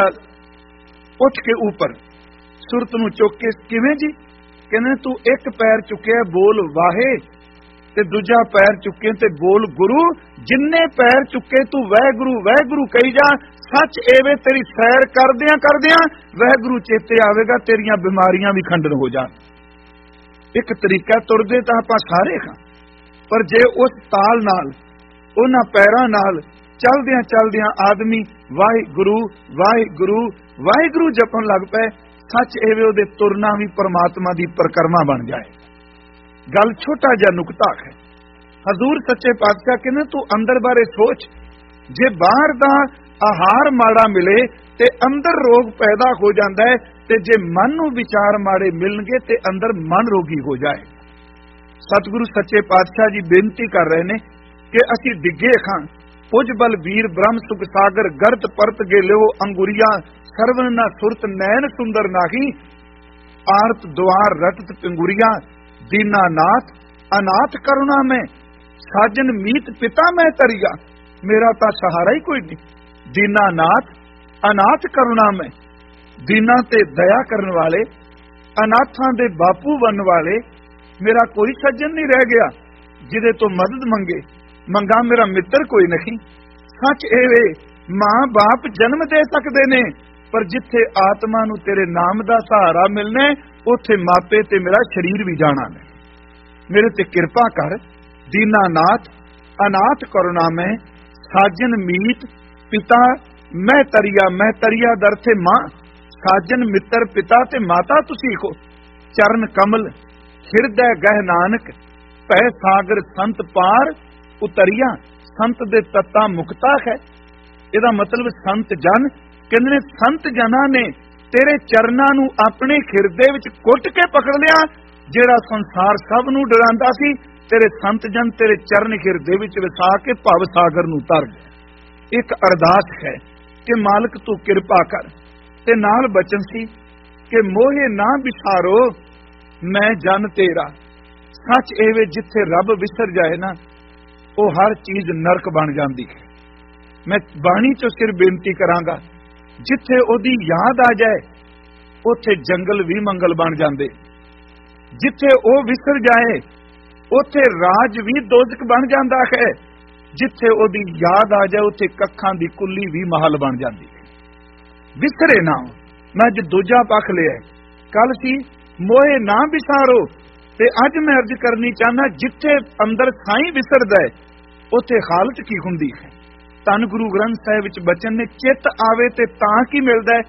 ਉੱਠ ਕੇ ਉੱਪਰ ਸੁਰਤ ਨੂੰ ਚੁੱਕ ਕੇ। ਕਿਵੇਂ ਜੀ? ਕਹਿੰਦੇ ਤੂੰ ਇੱਕ ਪੈਰ ਚੁੱਕਿਆ ਬੋਲ ਵਾਹੇ, ਤੇ ਦੂਜਾ ਪੈਰ ਚੁੱਕੇ ਤੇ ਬੋਲ ਗੁਰੂ। ਜਿੰਨੇ ਪੈਰ ਚੁੱਕੇ ਤੂੰ ਵਾਹਿਗੁਰੂ ਵਾਹਿਗੁਰੂ ਕਹੀ ਜਾ। ਸੱਚ ਐਵੇਂ ਤੇਰੀ ਸੈਰ ਕਰਦਿਆਂ ਕਰਦਿਆਂ ਵਾਹਿਗੁਰੂ ਚੇਤੇ ਆਵੇਗਾ, ਤੇਰੀਆਂ ਬਿਮਾਰੀਆਂ ਵੀ ਖੰਡਨ ਹੋ ਜਾਣ। ਇੱਕ ਤਰੀਕਾ ਤੁਰਦੇ ਤਾਂ ਆਪਾਂ ਸਾਰੇ ਖਾਂ, ਪਰ ਜੇ ਉਸ ਤਾਲ ਨਾਲ, ਉਹਨਾਂ ਪੈਰਾਂ ਨਾਲ ਚਲਦਿਆਂ ਚਲਦਿਆਂ ਆਦਮੀ ਵਾਹਿਗੁਰੂ ਵਾਹਿਗੁਰੂ ਵਾਹਿਗੁਰੂ ਜਪਣ ਲੱਗ ਪਏ, ਸੱਚ ਐਵੇਂ ਉਹਦੇ ਤੁਰਨਾ ਵੀ ਪਰਮਾਤਮਾ ਦੀ ਪਰਿਕਰਮਾ ਬਣ ਜਾਏ। ਗੱਲ ਛੋਟਾ ਜਿਹਾ ਨੁਕਤਾ ਹੈ। ਹਜ਼ੂਰ ਸੱਚੇ ਪਾਤਸ਼ਾਹ ਕਹਿੰਦੇ ਤੂੰ ਅੰਦਰ ਬਾਰੇ ਸੋਚ। ਜੇ ਬਾਹਰ ਦਾ ਆਹਾਰ ਮਾੜਾ ਮਿਲੇ ਤੇ ਅੰਦਰ ਰੋਗ ਪੈਦਾ ਹੋ ਜਾਂਦਾ ਹੈ, ਤੇ ਜੇ ਮਨ ਨੂੰ ਵਿਚਾਰ ਮਾੜੇ ਮਿਲਣਗੇ ਤੇ ਅੰਦਰ ਮਨ ਰੋਗੀ ਹੋ ਜਾਏ। ਸਤਿਗੁਰੂ ਸੱਚੇ ਪਾਤਸ਼ਾਹ ਜੀ ਬੇਨਤੀ ਕਰ ਰਹੇ ਨੇ ਕਿ ਅਸੀਂ ਡਿੱਗੇ ਖਾਂ, ਪੁਜ ਬਲ ਵੀਰ ਬ੍ਰਹਮ ਸੁਖ ਸਾਗਰ ਗਰਤ ਪਰਤ ਗੇ ਲਿਓ ਅੰਗੁਰੀਆ, ਸਰਵਨ ਨਾ ਸੁਰਤ ਨੈਣ ਸੁੰਦਰ ਨਾਹੀ। ਆਰਤ ਦੁਆਰ ਰਟਤ ਪਿੰਗੁਰੀਆ, ਦੀਨਾ ਨਾਥ ਅਨਾਥ ਕਰੁਣਾ ਮੈਂ, ਸਾਜਨ ਮੀਤ ਪਿਤਾ ਮੈਂ ਤਰੀਆ। ਮੇਰਾ ਤਾਂ ਸਹਾਰਾ ਹੀ ਕੋਈ ਨਹੀਂ। ਦੀਨਾ ਨਾਥ ਅਨਾਥ ਕਰੁਣਾ ਮੈਂ, ਦੀਨਾ ਤੇ ਦਇਆ ਕਰਨ ਵਾਲੇ, ਅਨਾਥਾਂ ਦੇ ਬਾਪੂ ਬਣਨ ਵਾਲੇ ਮੇਰਾ ਕੋਈ ਸੱਜਣ ਨਹੀਂ ਰਹਿ ਗਿਆ ਜਿਹਦੇ ਤੋਂ ਮਦਦ ਮੰਗਾ ਮੇਰਾ ਮਿੱਤਰ ਕੋਈ ਨਹੀਂ। ਸੱਚ ਇਹ ਵੇ ਮਾਂ ਬਾਪ ਜਨਮ ਦੇ ਸਕਦੇ ਨੇ, ਪਰ ਜਿੱਥੇ ਆਤਮਾ ਨੂੰ ਤੇਰੇ ਨਾਮ ਦਾ ਸਹਾਰਾ ਮਿਲਣਾ, ਉੱਥੇ ਮਾਪੇ ਤੇ ਮੇਰਾ ਸਰੀਰ ਵੀ ਜਾਣਾ ਨੇ। ਮੇਰੇ ਤੇ ਕਿਰਪਾ ਕਰ। ਦੀਨਾ ਨਾਥ ਅਨਾਥ ਕਰੁਣਾ ਮੈਂ, ਸਾਜਨ ਮੀਤ ਪਿਤਾ ਮੈਂ ਤਰੀਆ। ਮੈਂ ਤਰੀਆ ਦਰ ਥੇ ਮਾਂ, ਸਾਜਨ ਮਿੱਤਰ ਪਿਤਾ ਤੇ ਮਾਤਾ ਤੁਸੀਂ ਹੋ। ਚਰਨ ਕਮਲ ਹਿਰਦੈ ਗਹਿ ਨਾਨਕ, ਭੈ ਸਾਗਰ ਸੰਤ ਪਾਰ ਉਤਰੀਆ। ਸੰਤ ਦੇ ਤੱਤਾ ਮੁਕਤਾ ਹੈ। ਇਹਦਾ ਮਤਲਬ ਸੰਤ ਜਨ ਕਹਿੰਦੇ ਨੇ, ਸੰਤ ਜਨਾਂ ਨੇ ਤੇਰੇ ਚਰਨਾਂ ਨੂੰ ਆਪਣੇ ਹਿਰਦੇ ਵਿੱਚ ਕੁੱਟ ਕੇ ਪਕੜ ਲਿਆ। ਜਿਹੜਾ ਸੰਸਾਰ ਸਭ ਨੂੰ ਡਰਾਉਂਦਾ ਸੀ, ਤੇਰੇ ਸੰਤ ਜਨ ਤੇਰੇ ਚਰਨ ਹਿਰਦੇ ਵਿੱਚ ਵਸਾ ਕੇ ਭਵ ਸਾਗਰ ਨੂੰ ਤਰ ਗਏ। ਇੱਕ ਅਰਦਾਸ ਹੈ ਕਿ ਮਾਲਕ ਤੂੰ ਕਿਰਪਾ ਕਰ, ਤੇ ਨਾਲ ਬਚਨ ਸੀ ਕਿ ਮੋਹੇ ਨਾ ਵਿਸਾਰੋ ਮੈਂ ਜਨ ਤੇਰਾ। ਸੱਚ ਐਵੇਂ ਜਿੱਥੇ ਰੱਬ ਵਿਸਰ ਜਾਏ ਨਾ, ਉਹ ਹਰ ਚੀਜ਼ ਨਰਕ ਬਣ ਜਾਂਦੀ ਹੈ। ਮੈਂ ਬਾਣੀ ਚੋਂ ਸਿਰ ਬੇਨਤੀ ਕਰਾਂਗਾ, ਜਿੱਥੇ ਉਹਦੀ ਯਾਦ ਆ ਜਾਏ ਉੱਥੇ ਜੰਗਲ ਵੀ ਮੰਗਲ ਬਣ ਜਾਂਦੇ। ਜਿੱਥੇ ਉਹ ਵਿਸਰ ਜਾਏ ਉੱਥੇ ਰਾਜ ਵੀ ਦੋਜ਼ਖ ਬਣ ਜਾਂਦਾ ਹੈ। ਜਿੱਥੇ ਉਹਦੀ ਯਾਦ ਆ ਜਾਏ ਉੱਥੇ ਕੱਖਾਂ ਦੀ ਕੁੱਲੀ ਵੀ ਮਹਲ ਬਣ ਜਾਂਦੀ ਹੈ। ਵਿਸਰੇ ਨਾ। ਮੈਂ ਅੱਜ ਦੂਜਾ ਪੱਖ ਲਿਆ, ਕੱਲ ਸੀ ਮੋਹੇ ਨਾ ਵਿਸਾਰੋ, ਤੇ ਅੱਜ ਮੈਂ ਅਰਜ਼ ਕਰਨੀ ਚਾਹੁੰਦਾ, ਜਿੱਥੇ ਅੰਦਰ ਸਾਈਂ ਵਿਸਰਦਾ ਹੈ ਉੱਥੇ ਹਾਲਤ ਕੀ ਹੁੰਦੀ ਹੈ। ਧੰਨ ਗੁਰੂ ਗ੍ਰੰਥ ਸਾਹਿਬ ਵਿੱਚ ਬਚਨ ਨੇ, ਚਿੱਤ ਆਵੇ ਤੇ ਤਾਂ ਕੀ ਮਿਲਦਾ ਹੈ,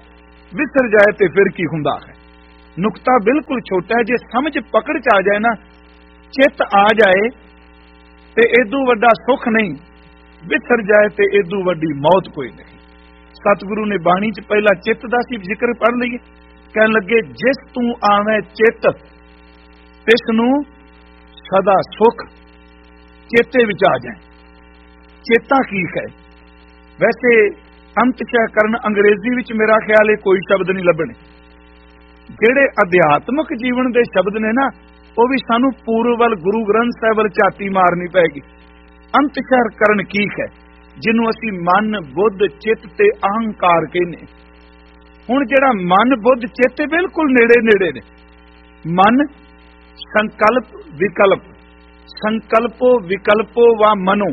ਵਿਸਰ ਜਾਏ ਤੇ ਫਿਰ ਕੀ ਹੁੰਦਾ ਹੈ। ਨੁਕਤਾ ਬਿਲਕੁਲ ਛੋਟਾ ਹੈ, ਜੇ ਸਮਝ ਪਕੜ ਚ ਆ ਜਾਏ ਨਾ, ਚਿੱਤ ਆ ਜਾਏ ਤੇ ਏਦੂ ਵੱਡਾ ਸੁੱਖ ਨਹੀਂ, ਵਿਸਰ ਜਾਏ ਤੇ ਏਦੂ ਵੱਡੀ ਮੌਤ ਕੋਈ ਨਹੀਂ। ਸਤਿਗੁਰੂ ਨੇ ਬਾਣੀ ਚ ਪਹਿਲਾ ਚਿੱਤ ਦਾ ਸੀ ਜ਼ਿਕਰ ਪੜ੍ਹ ਲਈਏ। ਕਹਿਣ ਲੱਗੇ ਜਿਸ ਤੂੰ ਆਵੇਂ ਚਿੱਤ ਤਿਸ ਨੂੰ ਸਦਾ ਸੁਖ ਚੇਤੇ ਵਿੱਚ ਆ ਜਾਏ। ਚੇਤਾ ਕੀ ਹੈ? ਵੈਸੇ ਅੰਤਸ਼ੈ ਕਰਨ ਅੰਗਰੇਜ਼ੀ ਵਿੱਚ ਮੇਰਾ ਖਿਆਲ ਇਹ ਕੋਈ ਸ਼ਬਦ ਨਹੀਂ ਲੱਭਣੇ। ਜਿਹੜੇ ਅਧਿਆਤਮਕ ਜੀਵਨ ਦੇ ਸ਼ਬਦ ਨੇ ਨਾ, ਉਹ ਵੀ ਸਾਨੂੰ ਪੂਰਵ ਵੱਲ ਗੁਰੂ ਗ੍ਰੰਥ ਸਾਹਿਬ ਵੱਲ ਝਾਤੀ ਮਾਰਨੀ ਪਏਗੀ। ਅੰਤਸ਼ੈ ਕਰਨ ਕੀ ਹੈ? ਜਿਹਨੂੰ ਅਸੀਂ ਮਨ, ਬੁੱਧ, ਚਿੱਤ ਤੇ ਅਹੰਕਾਰ ਕਹਿੰਦੇ। ਹੁਣ ਜਿਹੜਾ ਮਨ, ਬੁੱਧ, ਚਿੱਤ ਬਿਲਕੁਲ ਨੇੜੇ ਨੇੜੇ ਨੇ। ਮਨ ਸੰਕਲਪ ਵਿਕਲਪ, ਸੰਕਲਪੋ ਵਿਕਲਪੋ ਵਾ ਮਨੋ,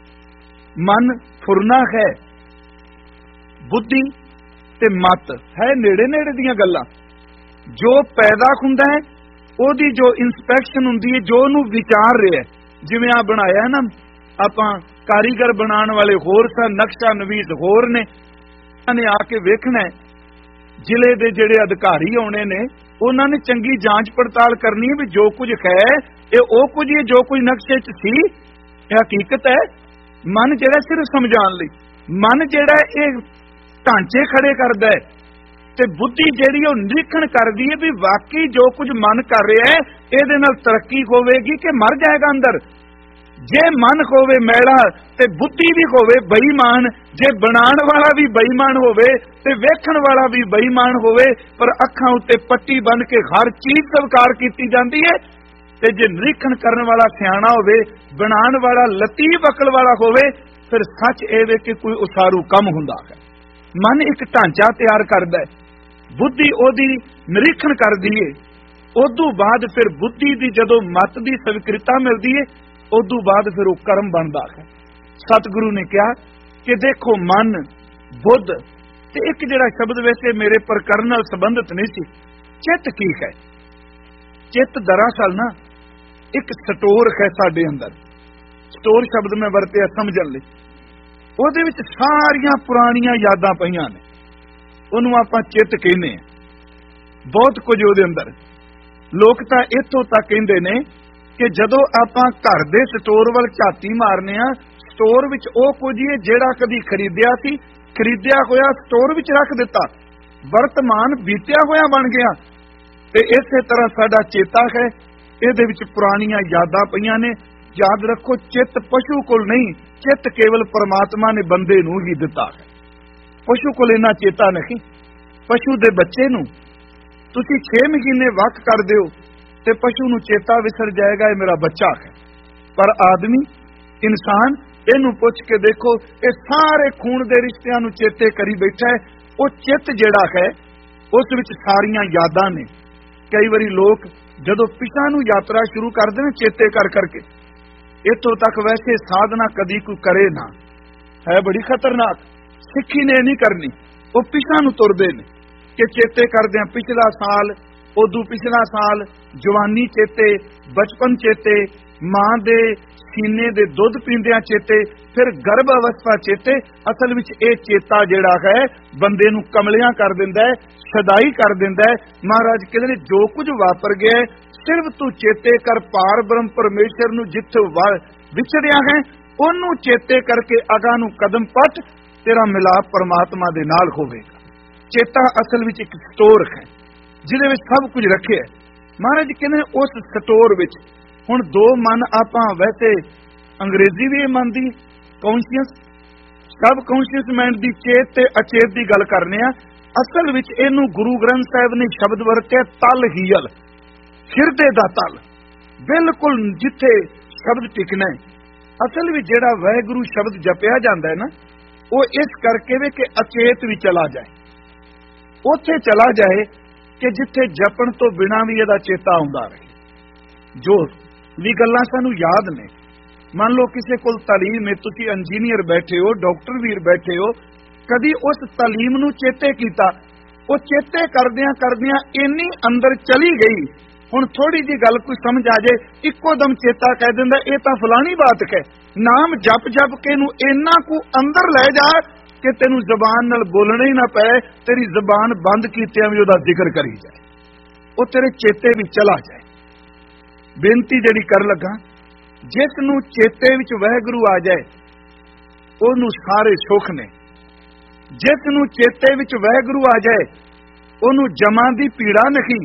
ਮਨ ਫੁਰਨਾ ਹੈ, ਬੁੱਧੀ ਤੇ ਮਤ ਹੈ ਨੇੜੇ ਨੇੜੇ ਦੀਆਂ ਗੱਲਾਂ। ਜੋ ਪੈਦਾ ਹੁੰਦਾ ਹੈ ਉਹਦੀ ਜੋ ਇਨਸਪੈਕਸ਼ਨ ਹੁੰਦੀ ਹੈ, ਜੋ ਉਹਨੂੰ ਵਿਚਾਰ ਰਿਹਾ, ਜਿਵੇਂ ਆ ਬਣਾਇਆ ਨਾ ਆਪਾਂ, ਕਾਰੀਗਰ ਬਣਾਉਣ ਵਾਲੇ ਹੋਰ ਸਨ, ਨਕਸ਼ਾ ਨਵੀਸ ਹੋਰ ਨੇ ਆ ਕੇ ਵੇਖਣਾ। ਜ਼ਿਲ੍ਹੇ ਦੇ ਜਿਹੜੇ ਅਧਿਕਾਰੀ ਆਉਣੇ ਨੇ, ਉਹਨਾਂ ਨੇ ਚੰਗੀ ਜਾਂਚ ਪੜਤਾਲ ਕਰਨੀ ਹੈ ਵੀ ਜੋ ਕੁਝ ਹੈ ਇਹ ਉਹ ਕੁਝ ਹੈ ਜੋ ਕੁਝ ਨਕਸ਼ੇ 'ਚ ਸੀ, ਇਹ ਹਕੀਕਤ ਹੈ। ਮਨ ਜਿਹੜਾ ਸਿਰਫ ਸਮਝਾਉਣ ਲਈ, ਮਨ ਜਿਹੜਾ ਇਹ ਢਾਂਚੇ ਖੜੇ ਕਰਦਾ ਹੈ, ਤੇ ਬੁੱਧੀ ਜਿਹੜੀ ਉਹ ਨਿਰੀਖਣ ਕਰਦੀ ਹੈ ਵੀ ਵਾਕਈ ਜੋ ਕੁਝ ਮਨ ਕਰ ਰਿਹਾ ਹੈ ਇਹਦੇ ਨਾਲ ਤਰੱਕੀ ਹੋਵੇਗੀ ਕਿ ਮਰ ਜਾਏਗਾ ਅੰਦਰ। ਜੇ ਮਨ ਹੋਵੇ ਮੈਲਾ ਤੇ ਬੁੱਧੀ ਵੀ ਹੋਵੇ ਬੇਈਮਾਨ, ਜੇ ਬਣਾਉਣ ਵਾਲਾ ਵੀ ਬੇਈਮਾਨ ਹੋਵੇ ਤੇ ਵੇਖਣ ਵਾਲਾ ਵੀ ਬੇਈਮਾਨ ਹੋਵੇ, ਪਰ ਅੱਖਾਂ ਉੱਤੇ ਪੱਟੀ ਬੰਨ ਕੇ ਹਰ ਚੀਜ਼ ਸਵੀਕਾਰ ਕੀਤੀ ਜਾਂਦੀ ਹੈ, ਤੇ ਜੇ ਨਿਰੀਖਣ ਕਰਨ ਵਾਲਾ ਸਿਆਣਾ ਹੋਵੇ, ਬਣਾਉਣ ਵਾਲਾ ਲਤੀਫ ਅਕਲ ਵਾਲਾ ਹੋਵੇ, ਫਿਰ ਸੱਚ ਇਹ ਵੇ ਕਿ ਕੋਈ ਉਸਾਰੂ ਕੰਮ ਹੁੰਦਾ ਹੈ। ਮਨ ਇੱਕ ਢਾਂਚਾ ਤਿਆਰ ਕਰਦਾ ਹੈ, ਬੁੱਧੀ ਉਹਦੀ ਨਿਰੀਖਣ ਕਰਦੀ ਹੈ। ਉਦੋਂ ਬਾਅਦ ਫਿਰ ਬੁੱਧੀ ਦੀ ਜਦੋਂ ਮਤ ਦੀ ਸਵੀਕ੍ਰਿਤਾ ਮਿਲਦੀ ਹੈ, ਉਦੋਂ ਬਾਅਦ ਫਿਰ ਉਹ ਕਰਮ ਬਣਦਾ ਹੈ। ਸਤਿਗੁਰੂ ਨੇ ਕਿਹਾ ਕਿ ਦੇਖੋ ਮਨ, ਬੁੱਧ ਤੇ ਇੱਕ ਜਿਹੜਾ ਸ਼ਬਦ ਵੈਸੇ ਮੇਰੇ ਪ੍ਰਕਰਨ ਨਾਲ ਸੰਬੰਧਿਤ ਨਹੀਂ ਸੀ, ਚਿੱਤ ਕੀ ਹੈ? ਚਿੱਤ ਦਰਅਸਲ ਨਾ ਇੱਕ ਸਟੋਰ ਹੈ ਸਾਡੇ ਅੰਦਰ। ਸਟੋਰ ਸ਼ਬਦ ਮੈਂ ਵਰਤਿਆ ਸਮਝਣ ਲਈ। ਉਹਦੇ ਵਿੱਚ ਸਾਰੀਆਂ ਪੁਰਾਣੀਆਂ ਯਾਦਾਂ ਪਈਆਂ ਨੇ, ਉਹਨੂੰ ਆਪਾਂ ਚਿੱਤ ਕਹਿੰਦੇ ਆ। ਬਹੁਤ ਕੁਝ ਉਹਦੇ ਅੰਦਰ। ਲੋਕ ਤਾਂ ਇੱਥੋਂ ਤੱਕ ਕਹਿੰਦੇ ਨੇ ਕਿ ਜਦੋਂ ਆਪਾਂ ਘਰ ਦੇ ਸਟੋਰ ਵੱਲ ਝਾਤੀ ਮਾਰਨੇ ਆ, ਸਟੋਰ ਵਿੱਚ ਉਹ ਕੁਝ ਹੀ ਜਿਹੜਾ ਕਦੀ ਖਰੀਦਿਆ ਸੀ, ਖਰੀਦਿਆ ਹੋਇਆ ਸਟੋਰ ਵਿੱਚ ਰੱਖ ਦਿੱਤਾ, ਵਰਤਮਾਨ ਬੀਤਿਆ ਹੋਇਆ ਬਣ ਗਿਆ। ਤੇ ਇਸੇ ਤਰ੍ਹਾਂ ਸਾਡਾ ਚੇਤਾ ਹੈ, ਇਹਦੇ ਵਿੱਚ ਪੁਰਾਣੀਆਂ ਯਾਦਾਂ ਪਈਆਂ ਨੇ। ਯਾਦ ਰੱਖੋ, ਚਿੱਤ ਪਸ਼ੂ ਕੋਲ ਨਹੀਂ, ਚਿੱਤ ਕੇਵਲ ਪਰਮਾਤਮਾ ਨੇ ਬੰਦੇ ਨੂੰ ਹੀ ਦਿੱਤਾ ਹੈ। ਪਸ਼ੂ ਕੋਲ ਇੰਨਾ ਚੇਤਾ ਨਹੀਂ। ਪਸ਼ੂ ਦੇ ਬੱਚੇ ਨੂੰ ਤੁਸੀਂ 6 ਮਹੀਨੇ ਵੱਖ ਕਰ ਦਿਓ ਤੇ ਪਸ਼ੂ ਨੂੰ ਚੇਤਾ ਵਿਸਰ ਜਾਏਗਾ ਇਹ ਮੇਰਾ ਬੱਚਾ ਹੈ। ਪਰ ਆਦਮੀ, ਇਨਸਾਨ, ਇਹਨੂੰ ਪੁੱਛ ਕੇ ਦੇਖੋ, ਇਹ ਸਾਰੇ ਖੂਨ ਦੇ ਰਿਸ਼ਤਿਆਂ ਨੂੰ ਚੇਤੇ ਕਰੀ ਬੈਠਾ ਹੈ। ਉਹ ਚਿੱਤ ਜਿਹੜਾ ਹੈ ਉਸ ਵਿੱਚ ਸਾਰੀਆਂ ਯਾਦਾਂ ਨੇ। ਕਈ ਵਾਰੀ ਲੋਕ ਜਦੋਂ ਪਿਛਾਂ ਨੂੰ ਯਾਤਰਾ ਸ਼ੁਰੂ ਕਰਦੇ ਨੇ ਚੇਤੇ ਕਰ ਕਰਕੇ, ਇੱਥੋਂ ਤੱਕ ਵੈਸੇ ਸਾਧਨਾ ਕਦੀ ਕੋਈ ਕਰੇ ਨਾ, ਹੈ ਬੜੀ ਖਤਰਨਾਕ। ਸਿੱਖੀ ਨੇ ਨਹੀਂ ਕਰਨੀ, ਉਹ ਪਿਛਾਂ ਨੂੰ ਤੁਰਦੇ ਨੇ ਕਿ ਚੇਤੇ ਕਰਦੇ ਆ ਪਿਛਲਾ ਸਾਲ, ਉਦੋਂ ਪਿਛਲਾ ਸਾਲ, ਜਵਾਨੀ ਚੇਤੇ, ਬਚਪਨ ਚੇਤੇ, ਮਾਂ ਦੇ ਸੀਨੇ ਦੇ ਦੁੱਧ ਪੀਂਦਿਆਂ ਚੇਤੇ, ਫਿਰ ਗਰਭ ਅਵਸਥਾ ਚੇਤੇ। ਅਸਲ ਵਿੱਚ ਇਹ ਚੇਤਾ ਜਿਹੜਾ ਹੈ ਬੰਦੇ ਨੂੰ ਕਮਲਿਆਂ ਕਰ ਦਿੰਦਾ ਹੈ, ਸਦਾਈ ਕਰ ਦਿੰਦਾ ਹੈ। ਮਹਾਰਾਜ ਕਹਿੰਦੇ ਨੇ ਜੋ ਕੁਝ ਵਾਪਰ ਗਿਆ ਸਿਰਫ ਤੂੰ ਚੇਤੇ ਕਰ, ਪਾਰ ਬ੍ਰਹਮ ਪਰਮੇਸ਼ਰ ਨੂੰ ਜਿੱਥੇ ਵਿਚੜਿਆ ਹੈ ਉਹਨੂੰ ਚੇਤੇ ਕਰਕੇ ਅਗਾਂਹ ਨੂੰ ਕਦਮ ਪੱਟ, ਤੇਰਾ ਮਿਲਾਪ ਪਰਮਾਤਮਾ ਦੇ ਨਾਲ ਹੋਵੇਗਾ। ਚੇਤਾ ਅਸਲ ਵਿੱਚ ਇੱਕ ਸਟੋਰ ਹੈ ਜਿਹਦੇ ਵਿੱਚ ਸਭ ਕੁਝ ਰੱਖਿਆ। ਮਹਾਰਾਜ ਕਹਿੰਦੇ ਉਸ ਸਟੋਰ ਵਿੱਚ ਹੁਣ ਦੋ ਮਨ, ਆਪਾਂ ਵੈਸੇ ਅੰਗਰੇਜ਼ੀ ਵੀ ਇਹ ਮੰਨਦੀ, ਕੌਨਸ਼ੀਅਸ, ਸਬ ਕੌਨਸ਼ੀਅਸ ਮਾਈਂਡ ਦੀ ਚੇਤ ਤੇ ਅਚੇਤ ਦੀ ਗੱਲ ਕਰਨੇ ਆ। ਅਸਲ ਵਿੱਚ ਇਹਨੂੰ ਗੁਰੂ ਗ੍ਰੰਥ ਸਾਹਿਬ ਨੇ ਸ਼ਬਦ ਵਰਤਿਆ ਤਲ ਹੀਲ, ਹਿਰਦੇ ਦਾ ਤਲ, ਬਿਲਕੁਲ ਜਿੱਥੇ ਸ਼ਬਦ ਟਿਕਣਾ ਹੈ। ਅਸਲ ਵਿੱਚ ਜਿਹੜਾ ਵਾਹਿਗੁਰੂ ਸ਼ਬਦ ਜਪਿਆ ਜਾਂਦਾ ਹੈ ਨਾ, ਉਹ ਇਸ ਕਰਕੇ ਵੇ ਕਿ ਅਚੇਤ ਵੀ ਚਲਾ ਜਾਏ, ਉੱਥੇ ਚਲਾ ਜਾਏ ਕਿ ਜਿੱਥੇ ਜਪਣ ਤੋਂ ਬਿਨਾਂ ਵੀ ਇਹਦਾ ਚੇਤਾ ਆਉਂਦਾ ਰਹੇ। ਜੋ ਵੀ ਗੱਲਾਂ ਸਾਨੂੰ ਯਾਦ ਨੇ, ਮੰਨ ਲਓ ਕਿਸੇ ਕੋਲ ਤਾਲੀਮ ਹੈ, ਤੁਸੀਂ ਇੰਜੀਨੀਅਰ ਬੈਠੇ ਹੋ, ਡਾਕਟਰ ਵੀਰ ਬੈਠੇ ਹੋ, ਕਦੀ ਉਸ ਤਾਲੀਮ ਨੂੰ ਚੇਤੇ ਕੀਤਾ, ਉਹ ਚੇਤੇ ਕਰਦਿਆਂ ਕਰਦਿਆਂ ਇੰਨੀ ਅੰਦਰ ਚਲੀ ਗਈ, ਹੁਣ ਥੋੜੀ ਜਿਹੀ ਗੱਲ ਕੋਈ ਸਮਝ ਆ ਜਾਏ, ਇੱਕੋ ਦਮ ਚੇਤਾ ਕਹਿ ਦਿੰਦਾ ਇਹ ਤਾਂ ਫਲਾਣੀ ਬਾਤ ਹੈ। ਨਾਮ ਜਪ ਜਪ ਕੇ ਨੂੰ ਇੰਨਾ ਕੁ ਅੰਦਰ ਲੈ ਜਾ कि तेनू जबान नाल बोलना ही ना पै, तेरी जबान बंद कीतियां भी उहदा जिक्र करी जाए, वो तेरे चेते भी चला जाए। बेनती जिहड़ी कर लगा, जिस नू चेते विच वाहिगुरू आ जाए ओनू सारे सुख ने। जिस नू चेते विच वाहिगुरू आ जाए ओनू जमां दी पीड़ा नहीं।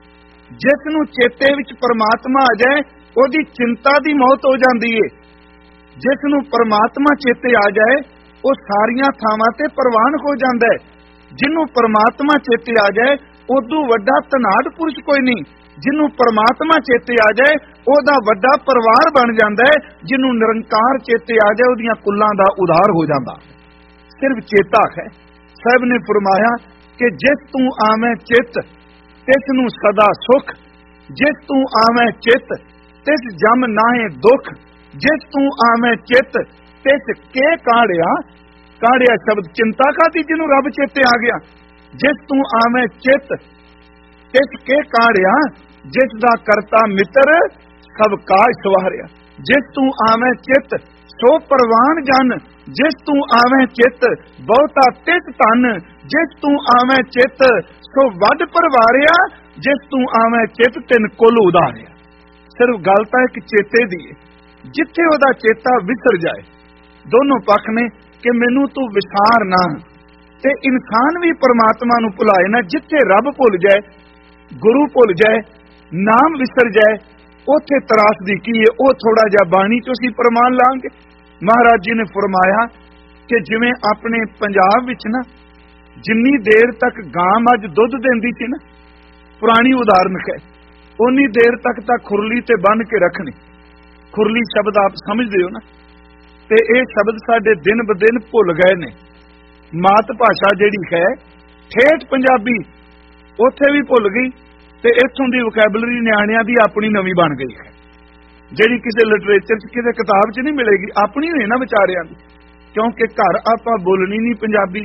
जिस नू चेते विच परमात्मा आ जाए ओदी चिंता दी मौत हो जाती है। जिस नू परमात्मा चेते आ जाए वो सारियां थावां ते प्रवान हो जाता है। जिन्हों परमात्मा चेते आ जाए उदों वड्डा धनाड़ पुरुष कोई नहीं। जिन्हों परमात्मा चेते आ जाए ओदा वड्डा परिवार बन जाता है। जिन्हों निरंकार चेते आ जाए ओदियां कुल्लां दा उधार हो जाता। सिर्फ चेता है। साहब ने फरमाया कि जिस तू आवें चित तिस नू सदा सुख, जिस तू आवें चित तिस जम नाहे दुख, जिस तू आवें चित तिस के काढ़िया। काढ़िया शब्द चिंता खाती जिन्हों रब चेते आ गया। जिस तू आवें चित तिस के काढ़िया, जिस दा करता मित्र सब काज सवारिया। जिस तू आवें चित सो परवान जन, जिस तू आवें चित बहुता तिस धन, जिस तू आवें चित सो वड परवारिया, जिस तू आवें चित तिन कुल उधारिया। सिर्फ गल तां इक चेते दी है। जिथे ओदा चेता विसर जाए, दोनों पक्ष ने कि मैनू तू विसार ना, ते इंसान भी परमात्मा नू भुलाए ना। जिथे रब भुल जाए, गुरु भुल जाए, नाम विसर जाए, उथे त्रासदी की है। वो थोड़ा जिहा बाणी चों असीं प्रमाण लांगे। महाराज जी ने फरमाया कि जिवें अपने पंजाब विच ना जिन्नी देर तक गां मੱਝ दुध देंदी सी ना, पुरानी उदाहरण है, उन्नी देर तक तां खुरली ते बन के रखनी। खुरली शब्द आप समझदे हो ना, ते ये शब्द साडे दिन ब दिन भुल गए ने। मात भाषा जिहड़ी है ठेठ पंजाबी उत्थे भी भुल गई, ते इत्थों दी वोकैबलरी निआणिਆਂ दी अपनी नवीं बन गई है, जिहड़ी किसी लिटरेचर च किसी किताब च नहीं मिलेगी, अपनी होई ना विचारिਆਂ दी। क्योंकि घर आपां बोलनी नहीं पंजाबी,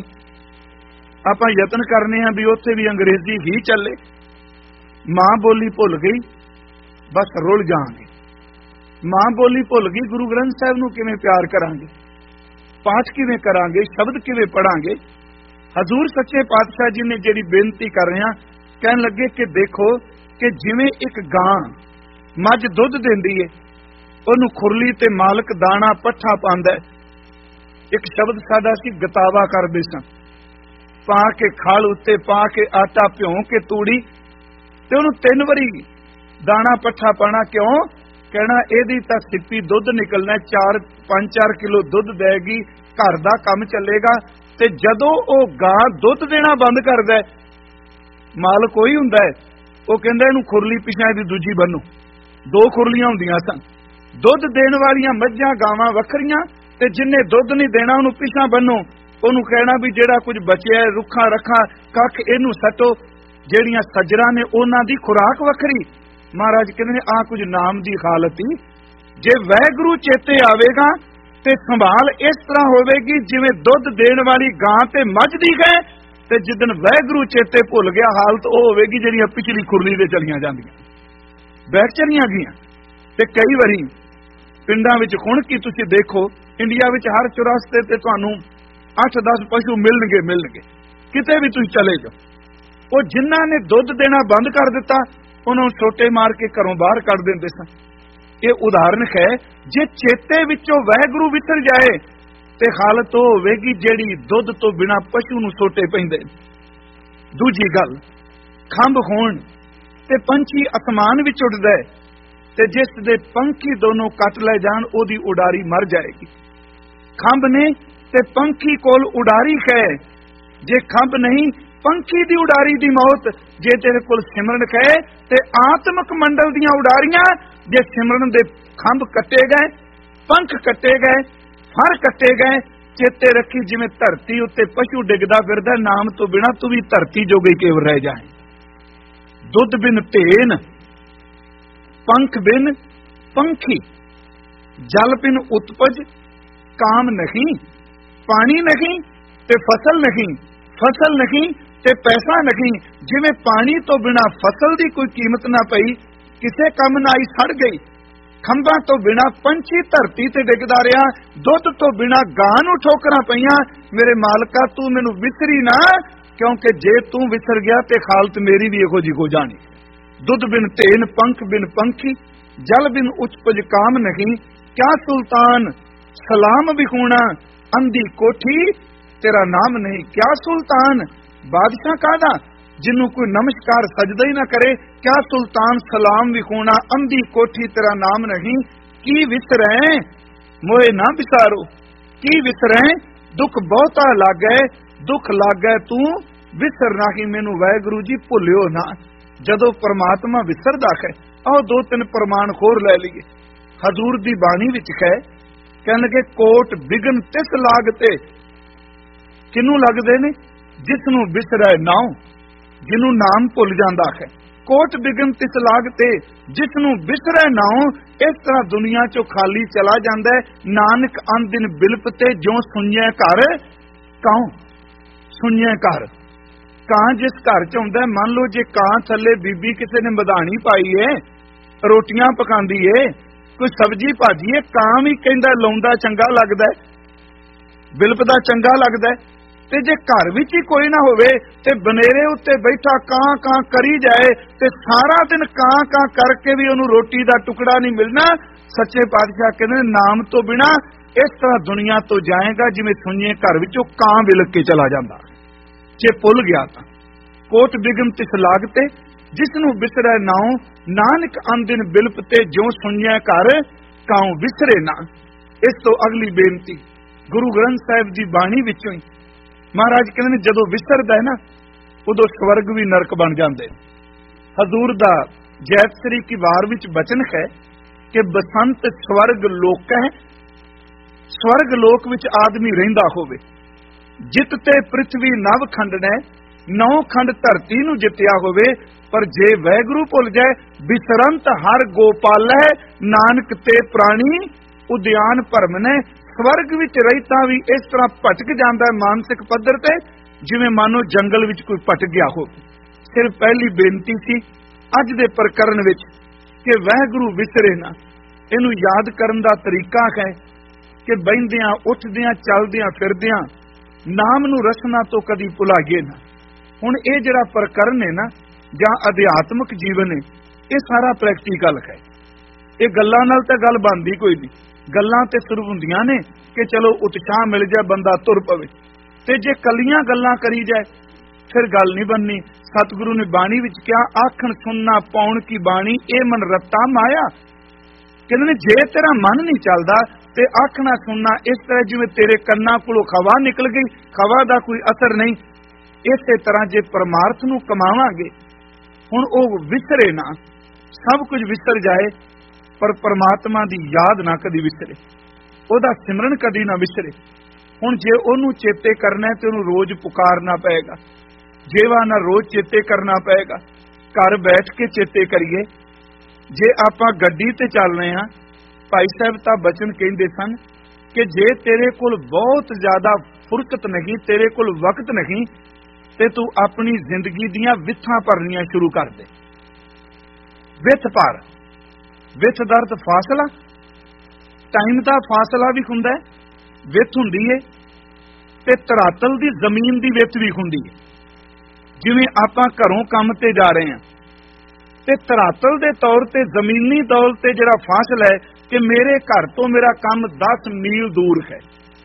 आपां यतन करने हैं भी उत्थे भी अंग्रेजी ही चले। मां बोली भुल गई, बस रुल जाएंगे। मां बोली भुल गई, गुरु ग्रंथ साहिब नूं किवें प्यार करांगे, पाठ किवें करांगे, शब्द किवें पढ़ांगे। हजूर सच्चे पातशाह जी ने जिहड़ी बेनती कर रहे हैं, कहन लगे कि देखो कि जिवें एक गां मੱਝ दुध देंदी है, ਉਹਨੂੰ खुरली ते मालक दाना पट्ठा पांदा है। एक शब्द साडा सी गतावा करदे सन, पा के खाल उत्ते पा के आटा भਿਉਂ के तूड़ी ते ਉਹਨੂੰ 3 ਵਾਰੀ दाना पट्ठा पाना। क्यों कहना, ਇਹਦੀ ਤਾਂ ਸਿੱਪੀ ਦੁੱਧ निकलना 4-5 किलो दुध देगी, घर ਦਾ ਕੰਮ ਚੱਲੇਗਾ। ਤੇ ਜਦੋਂ ਉਹ ਗਾਂ ਦੁੱਧ ਦੇਣਾ ਬੰਦ ਕਰਦਾ, ਮਾਲਕ ਉਹੀ ਹੁੰਦਾ ਹੈ, ਉਹ ਕਹਿੰਦਾ ਇਹਨੂੰ ਖੁਰਲੀ ਪਿਛਾਂ ਦੀ ਦੂਜੀ ਬੰਨੋ। 2 ਖੁਰਲੀਆਂ ਹੁੰਦੀਆਂ ਸਨ, ਦੁੱਧ ਦੇਣ ਵਾਲੀਆਂ ਮੱਝਾਂ ਗਾਵਾਂ ਵੱਖਰੀਆਂ, ਤੇ ਜਿੰਨੇ ਦੁੱਧ ਨਹੀਂ ਦੇਣਾ ਉਹਨੂੰ ਪਿਛਾਂ ਬੰਨੋ। ਉਹਨੂੰ ਕਹਿਣਾ ਵੀ ਜਿਹੜਾ ਕੁਝ ਬਚਿਆ ਰੁੱਖਾਂ ਰੱਖਾਂ ਕੱਖ ਇਹਨੂੰ ਸੱਟੋ। ਜਿਹੜੀਆਂ ਸੱਜਰਾਂ ਨੇ ਉਹਨਾਂ ਦੀ ਖੁਰਾਕ ਵੱਖਰੀ। महाराज कहते आ कुछ नाम की हालत ही, जे वाहिगुरू चेते आवेगा ते संभाल इस तरह होवेगी जिवें दुध देण वाली गां ते मੱਝ दी गए, ते जिदन वाहिगुरू चेते भुल गया हालत वो होवेगी जिहड़ियां पिछली खुरली ते चलियां जांदियां, बैठ चलियां गईयां। ते कई वारी पिंडां विच हुण की तुसीं देखो, इंडिया विच हर चौरास्ते ते तुहानूं 8-10 पशु मिलणगे, किते भी तुसीं चले जाओ। वो जिन्हां ने दुध देना बंद कर दिता उन्होंने छोटे मार के घरों बाहर कढ़ देंदे सन। ये उदाहरण है, जे चेते विचों वाहिगुरू विसर जाए ते हालत वो होवेगी जिहड़ी दुध तो बिना पशु नूं सोटे पैंदे। दूजी गल, खंभ होण ते पंछी आसमान विच उड़दा है, ते जिस दे पंखी दोनों कट लै जाण ओदी उडारी मर जाएगी। खंभ ने ते पंखी कोल उडारी है, जे खंभ नहीं पंखी दी उडारी दी मौत। जे तेरे कोल सिमरन है ते आत्मक मंडल दियां उडारियां, जे सिमरन दे खंभ कट्टे गए, पंख कट्टे गए, फर कट्टे गए। चेते रखी जिवें धरती उत्ते पशु डिगदा फिरदा, नाम तो बिना तू भी धरती जोगी केवल रह जाए। दुध बिन भेन, पंख बिन पंखी, जल बिन उत्पज, काम नहीं, पानी नहीं ते फसल नहीं, फसल नहीं ते पैसा नहीं। जिवें पानी तो बिना फसल दी कोई कीमत ना पई, किसे कम ना आई, सड़ गई। ਖੰਭਾਂ ਤੋਂ ਬਿਨਾ ਪੰਛੀ ਧਰਤੀ ਤੇ ਡਿੱਗਦਾ ਰਿਹਾ, ਦੁੱਧ ਤੋਂ ਬਿਨਾ ਗਾਂ ਨੂੰ ਠੋਕਰਾਂ ਪਈਆਂ। ਮੇਰੇ ਮਾਲਕਾ ਤੂੰ ਮੈਨੂੰ ਵਿਸਰੀ ਨਾ, ਕਿਉਂਕਿ ਜੇ ਤੂੰ ਵਿਸਰ ਗਿਆ ਤੇ ਹਾਲਤ ਮੇਰੀ ਵੀ ਇਹੋ ਜਿਹੀ ਹੋ ਜਾਣੀ। ਦੁੱਧ ਬਿਨ ਧੇਨ ਪੰਖ ਬਿਨ ਪੰਖੀ, ਜਲ ਬਿਨ ਉਚਪਜ ਕਾਮ ਨਹੀਂ। ਕਿਆ ਸੁਲਤਾਨ ਸਲਾਮ ਵਿਖੂਣਾ, ਅੰਧੀ ਕੋਠੀ ਤੇਰਾ ਨਾਮ ਨਹੀਂ। ਕਿਆ ਸੁਲਤਾਨ ਬਾਦਸ਼ਾਹ ਕਾਹਦਾ, ਜਿਹਨੂੰ ਕੋਈ ਨਮਸਕਾਰ ਸਜਦਾ ਹੀ ਨਾ ਕਰੇ। ਕਿਆ ਸੁਲਤਾਨ ਸਲਾਮ ਵਿਖੂਣਾ, ਅੰਧੀ ਕੋਠੀ ਤੇਰਾ ਨਾਮ ਨਹੀਂ। ਕੀ ਵਿਸਰੈ ਮੋਏ ਨਾ ਵਿਸਾਰੋ, ਕੀ ਵਿਸਰੈ ਦੁੱਖ ਬਹੁਤਾ लागै, ਦੁੱਖ लागै ਤੂੰ ਵਿਸਰ ਨਹੀਂ। ਮੈਨੂੰ ਵਾਹਿਗੁਰੂ ਜੀ ਭੁੱਲਿਓ ਨਾ। ਜਦੋਂ ਪਰਮਾਤਮਾ ਵਿਸਰਦਾ ਹੈ, ਆਓ 2-3 ਪ੍ਰਮਾਣ ਹੋਰ ਲੈ ਲਈਏ। ਹਜ਼ੂਰ ਦੀ ਬਾਣੀ ਵਿੱਚ ਹੈ, ਕਹਿਣਗੇ ਕੋਟ ਬਿਗਨ ਤਿਸ ਲਾਗਤੇ। ਕਿਹਨੂੰ ਲੱਗਦੇ ਨੇ? ਜਿਸ ਨੂੰ ਵਿਸਰੈ ਨਾਉ, ਜਿਹਨੂੰ ਨਾਮ ਭੁੱਲ ਜਾਂਦਾ ਹੈ। ਕੋਟ ਬਿਗਨ ਤਿਸ ਲਾਗਤੇ, ਜਿਸ ਨੂੰ ਵਿਸਰੈ ਨਾਉ। ਇਸ ਤਰ੍ਹਾਂ ਦੁਨੀਆ ਚੋਂ ਖਾਲੀ ਚਲਾ ਜਾਂਦਾ ਹੈ। ਨਾਨਕ ਅਨ ਦਿਨ ਬਿਲਪ ਤੇ, ਜਿਉ ਸੁਣਿਐ ਘਰ ਕਾਉ। ਸੁਣਿਐ ਘਰ, ਕਾਂ ਜਿਸ ਘਰ ਚ ਆਉਂਦਾ, ਮੰਨ ਲਓ ਜੇ ਕਾਂ ਥੱਲੇ ਬੀਬੀ ਕਿਸੇ ਨੇ ਮਧਾਣੀ ਪਾਈ ਏ, ਰੋਟੀਆਂ ਪਕਾਉਂਦੀ ਏ, ਕੋਈ ਸਬਜ਼ੀ ਭਾਜੀ ਏ, ਕਾਂ ਵੀ ਕਹਿੰਦਾ ਲਾਉਂਦਾ ਚੰਗਾ ਲੱਗਦਾ, ਬਿਲਪਦਾ ਚੰਗਾ ਲੱਗਦਾ। ਤੇ ਜੇ ਘਰ ਵਿੱਚ ਹੀ ਕੋਈ ਨਾ ਹੋਵੇ ਤੇ ਬਨੇਰੇ ਉੱਤੇ ਬੈਠਾ ਕਾਂ ਕਾਂ ਕਰੀ ਜਾਏ ਤੇ ਸਾਰਾ ਦਿਨ ਕਾਂ ਕਾਂ ਕਰਕੇ ਵੀ ਉਹਨੂੰ ਰੋਟੀ ਦਾ ਟੁਕੜਾ ਨਹੀਂ ਮਿਲਣਾ। ਸੱਚੇ ਪਾਤਸ਼ਾਹ ਕਹਿੰਦੇ ਨਾਮ ਤੋਂ ਬਿਨਾ ਇਸ ਤਰ੍ਹਾਂ ਦੁਨੀਆ ਤੋਂ ਜਾਏਗਾ ਜਿਵੇਂ ਸੁਣੀਏ ਘਰ ਵਿੱਚੋਂ ਕਾਂ ਵਿਲਕ ਕੇ ਚਲਾ ਜਾਂਦਾ, ਜੇ ਭੁੱਲ ਗਿਆ ਤਾਂ। ਕੋਟ ਬਿਗਨ ਤਿਸ ਲਾਗਤੇ, ਜਿਸ ਨੂੰ ਵਿਸਰੈ ਨਾਉ। ਨਾਨਕ ਅੰਦਿਨ ਬਿਲਪ ਤੇ, ਜਿਉ ਸੁਣਿਐ ਘਰ ਕਾਉ ਵਿਸਰੇ ਨਾ। ਇਸ ਤੋਂ ਅਗਲੀ ਬੇਨਤੀ ਗੁਰੂ ਗ੍ਰੰਥ ਸਾਹਿਬ ਦੀ ਬਾਣੀ ਵਿੱਚੋਂ ਹੀ ਮਹਾਰਾਜ ਕਹਿੰਦੇ ਨੇ, ਜਦੋਂ ਵਿਸਰਦਾ ਹੈ ਨਾ ਉਦੋਂ ਸਵਰਗ ਵੀ ਨਰਕ ਬਣ ਜਾਂਦੇ। ਹਜ਼ੂਰ ਦਾ ਜੈਤ ਸ੍ਰੀ ਕੀ ਵਾਰ ਵਿੱਚ ਬਚਨ ਹੈ ਕਿ ਬਸੰਤ ਸਵਰਗ ਲੋਕ ਹੈ। ਸਵਰਗ ਲੋਕ ਵਿੱਚ ਆਦਮੀ ਰਹਿੰਦਾ ਹੋਵੇ, ਜਿੱਤ ਤੇ ਪ੍ਰਿਥਵੀ ਨਵ ਖੰਡਣੈ, 9 ਖੰਡ ਧਰਤੀ ਨੂੰ ਜਿੱਤਿਆ ਹੋਵੇ। ਪਰ ਜੇ ਵੈਗੁਰੂ ਭੁੱਲ ਜਾਏ, ਬਿਸਰੰਤ ਹਰ ਗੋਪਾਲੈ, ਨਾਨਕ ਤੇ ਪ੍ਰਾਣੀ ਉਦਿਆਨ ਭਰਮਨੈ। ਸਵਰਗ ਵਿੱਚ ਰਹਿਤਾ ਵੀ ਇਸ ਤਰ੍ਹਾਂ ਭਟਕ ਜਾਂਦਾ ਹੈ ਮਾਨਸਿਕ ਪੱਧਰ ਤੇ, ਜਿਵੇਂ ਮਾਨੋ ਜੰਗਲ ਵਿੱਚ ਕੋਈ ਭਟਕ ਗਿਆ ਹੋਵੇ। ਸਿਰਫ ਪਹਿਲੀ ਬੇਨਤੀ ਸੀ ਅੱਜ ਦੇ ਪ੍ਰਕਰਨ ਵਿੱਚ ਕਿ ਵਾਹਿਗੁਰੂ ਵਿਸਰੇ ਨਾ। ਇਹਨੂੰ ਯਾਦ ਕਰਨ ਦਾ ਤਰੀਕਾ ਹੈ ਕਿ ਬਹਿੰਦਿਆਂ ਉੱਠਦਿਆਂ ਚੱਲਦਿਆਂ ਫਿਰਦਿਆਂ ਨਾਮ ਨੂੰ ਰਸਨਾ ਤੋਂ ਕਦੀ ਭੁਲਾਈਏ ਨਾ। ਹੁਣ ਇਹ ਜਿਹੜਾ ਪ੍ਰਕਰਨ ਹੈ ਨਾ, ਜਾਂ ਅਧਿਆਤਮਿਕ ਜੀਵਨ ਹੈ, ਇਹ ਸਾਰਾ ਪ੍ਰੈਕਟੀਕਲ ਹੈ। ਇਹ ਗੱਲਾਂ ਨਾਲ ਤਾਂ ਗੱਲ ਬਣਦੀ ਕੋਈ ਨਹੀਂ। ਗੱਲਾਂ ਤੇ ਸਿਰਫ ਹੁੰਦੀਆਂ ਨੇ ਕਿ ਚਲੋ ਉਤਸ਼ਾਹ ਮਿਲ ਜਾਏ, ਬੰਦਾ ਤੁਰ ਪਵੇ। ਤੇ ਜੇ ਕੱਲੀਆਂ ਗੱਲਾਂ ਕਰੀ ਜਾਏ ਫਿਰ ਗੱਲ ਨਹੀਂ ਬਣਨੀ। ਸਤਿਗੁਰੂ ਨੇ ਬਾਣੀ ਵਿੱਚ ਕਿਹਾ, ਆਖਣ ਸੁਣਨਾ ਪਾਉਣ ਕੀ ਬਾਣੀ, ਇਹ ਮਨ ਰੱਤਾ ਮਾਇਆ। ਕਹਿੰਦੇ ਨੇ ਜੇ ਤੇਰਾ ਮਨ ਨਹੀਂ ਚੱਲਦਾ ਤੇ ਆਖਣਾ ਸੁਣਨਾ ਇਸ ਤਰ੍ਹਾਂ ਜਿਵੇਂ ਤੇਰੇ ਕੰਨਾਂ ਕੋਲੋਂ ਹਵਾ ਨਿਕਲ ਗਈ, ਹਵਾ ਦਾ ਕੋਈ ਅਸਰ ਨਹੀਂ। ਇਸੇ ਤਰ੍ਹਾਂ ਜੇ ਪਰਮਾਰਥ ਨੂੰ ਕਮਾਵਾਂਗੇ, ਹੁਣ ਉਹ ਵਿਸਰੇ ਨਾ। ਸਭ ਕੁਝ ਵਿਸਰ ਜਾਏ ਪਰ ਪਰਮਾਤਮਾ ਦੀ ਯਾਦ ਨਾ ਕਦੀ ਵਿਸਰੇ, ਉਹਦਾ ਸਿਮਰਨ ਕਦੀ ਨਾ ਵਿਸਰੇ। ਹੁਣ ਜੇ ਉਹਨੂੰ ਚੇਤੇ ਕਰਨਾ ਤੇ ਉਹਨੂੰ ਰੋਜ਼ ਪੁਕਾਰਨਾ ਪਏਗਾ, ਜੇਵਾ ਨਾ ਰੋਜ਼ ਚੇਤੇ ਕਰਨਾ ਪਏਗਾ। ਘਰ ਬੈਠ ਕੇ ਚੇਤੇ ਕਰੀਏ। ਜੇ ਆਪਾਂ ਗੱਡੀ ਤੇ ਚੱਲ ਰਹੇ ਹਾਂ, ਭਾਈ ਸਾਹਿਬ ਤਾਂ ਬਚਨ ਕਹਿੰਦੇ ਸਨ ਕਿ ਜੇ ਤੇਰੇ ਕੋਲ ਬਹੁਤ ਜ਼ਿਆਦਾ ਫੁਰਸਤ ਨਹੀਂ, ਤੇਰੇ ਕੋਲ ਵਕਤ ਨਹੀਂ, ਤੇ ਤੂੰ ਆਪਣੀ ਜ਼ਿੰਦਗੀ ਦੀਆਂ ਵਿੱਥਾਂ ਭਰਨੀਆਂ ਸ਼ੁਰੂ ਕਰ ਦੇ। ਵਿੱਥ ਭਰ। ਵਿੱਥ ਦਾ ਅਰਥ ਫਾਸਲਾ, ਟਾਈਮ ਦਾ ਫਾਸਲਾ ਵੀ ਹੁੰਦਾ, ਵਿੱਥ ਹੁੰਦੀ ਏ। ਤੇ ਧਰਾਤਲ ਦੀ ਜ਼ਮੀਨ ਦੀ ਵਿੱਥ ਵੀ ਹੁੰਦੀ ਹੈ। ਜਿਵੇਂ ਆਪਾਂ ਘਰੋਂ ਕੰਮ ਤੇ ਜਾ ਰਹੇ ਹਾਂ ਤੇ ਧਰਾਤਲ ਦੇ ਤੌਰ ਤੇ ਜ਼ਮੀਨੀ ਤੌਰ ਤੇ ਜਿਹੜਾ ਫਾਸਲਾ ਹੈ ਕਿ ਮੇਰੇ ਘਰ ਤੋਂ ਮੇਰਾ ਕੰਮ 10 ਮੀਲ ਦੂਰ ਹੈ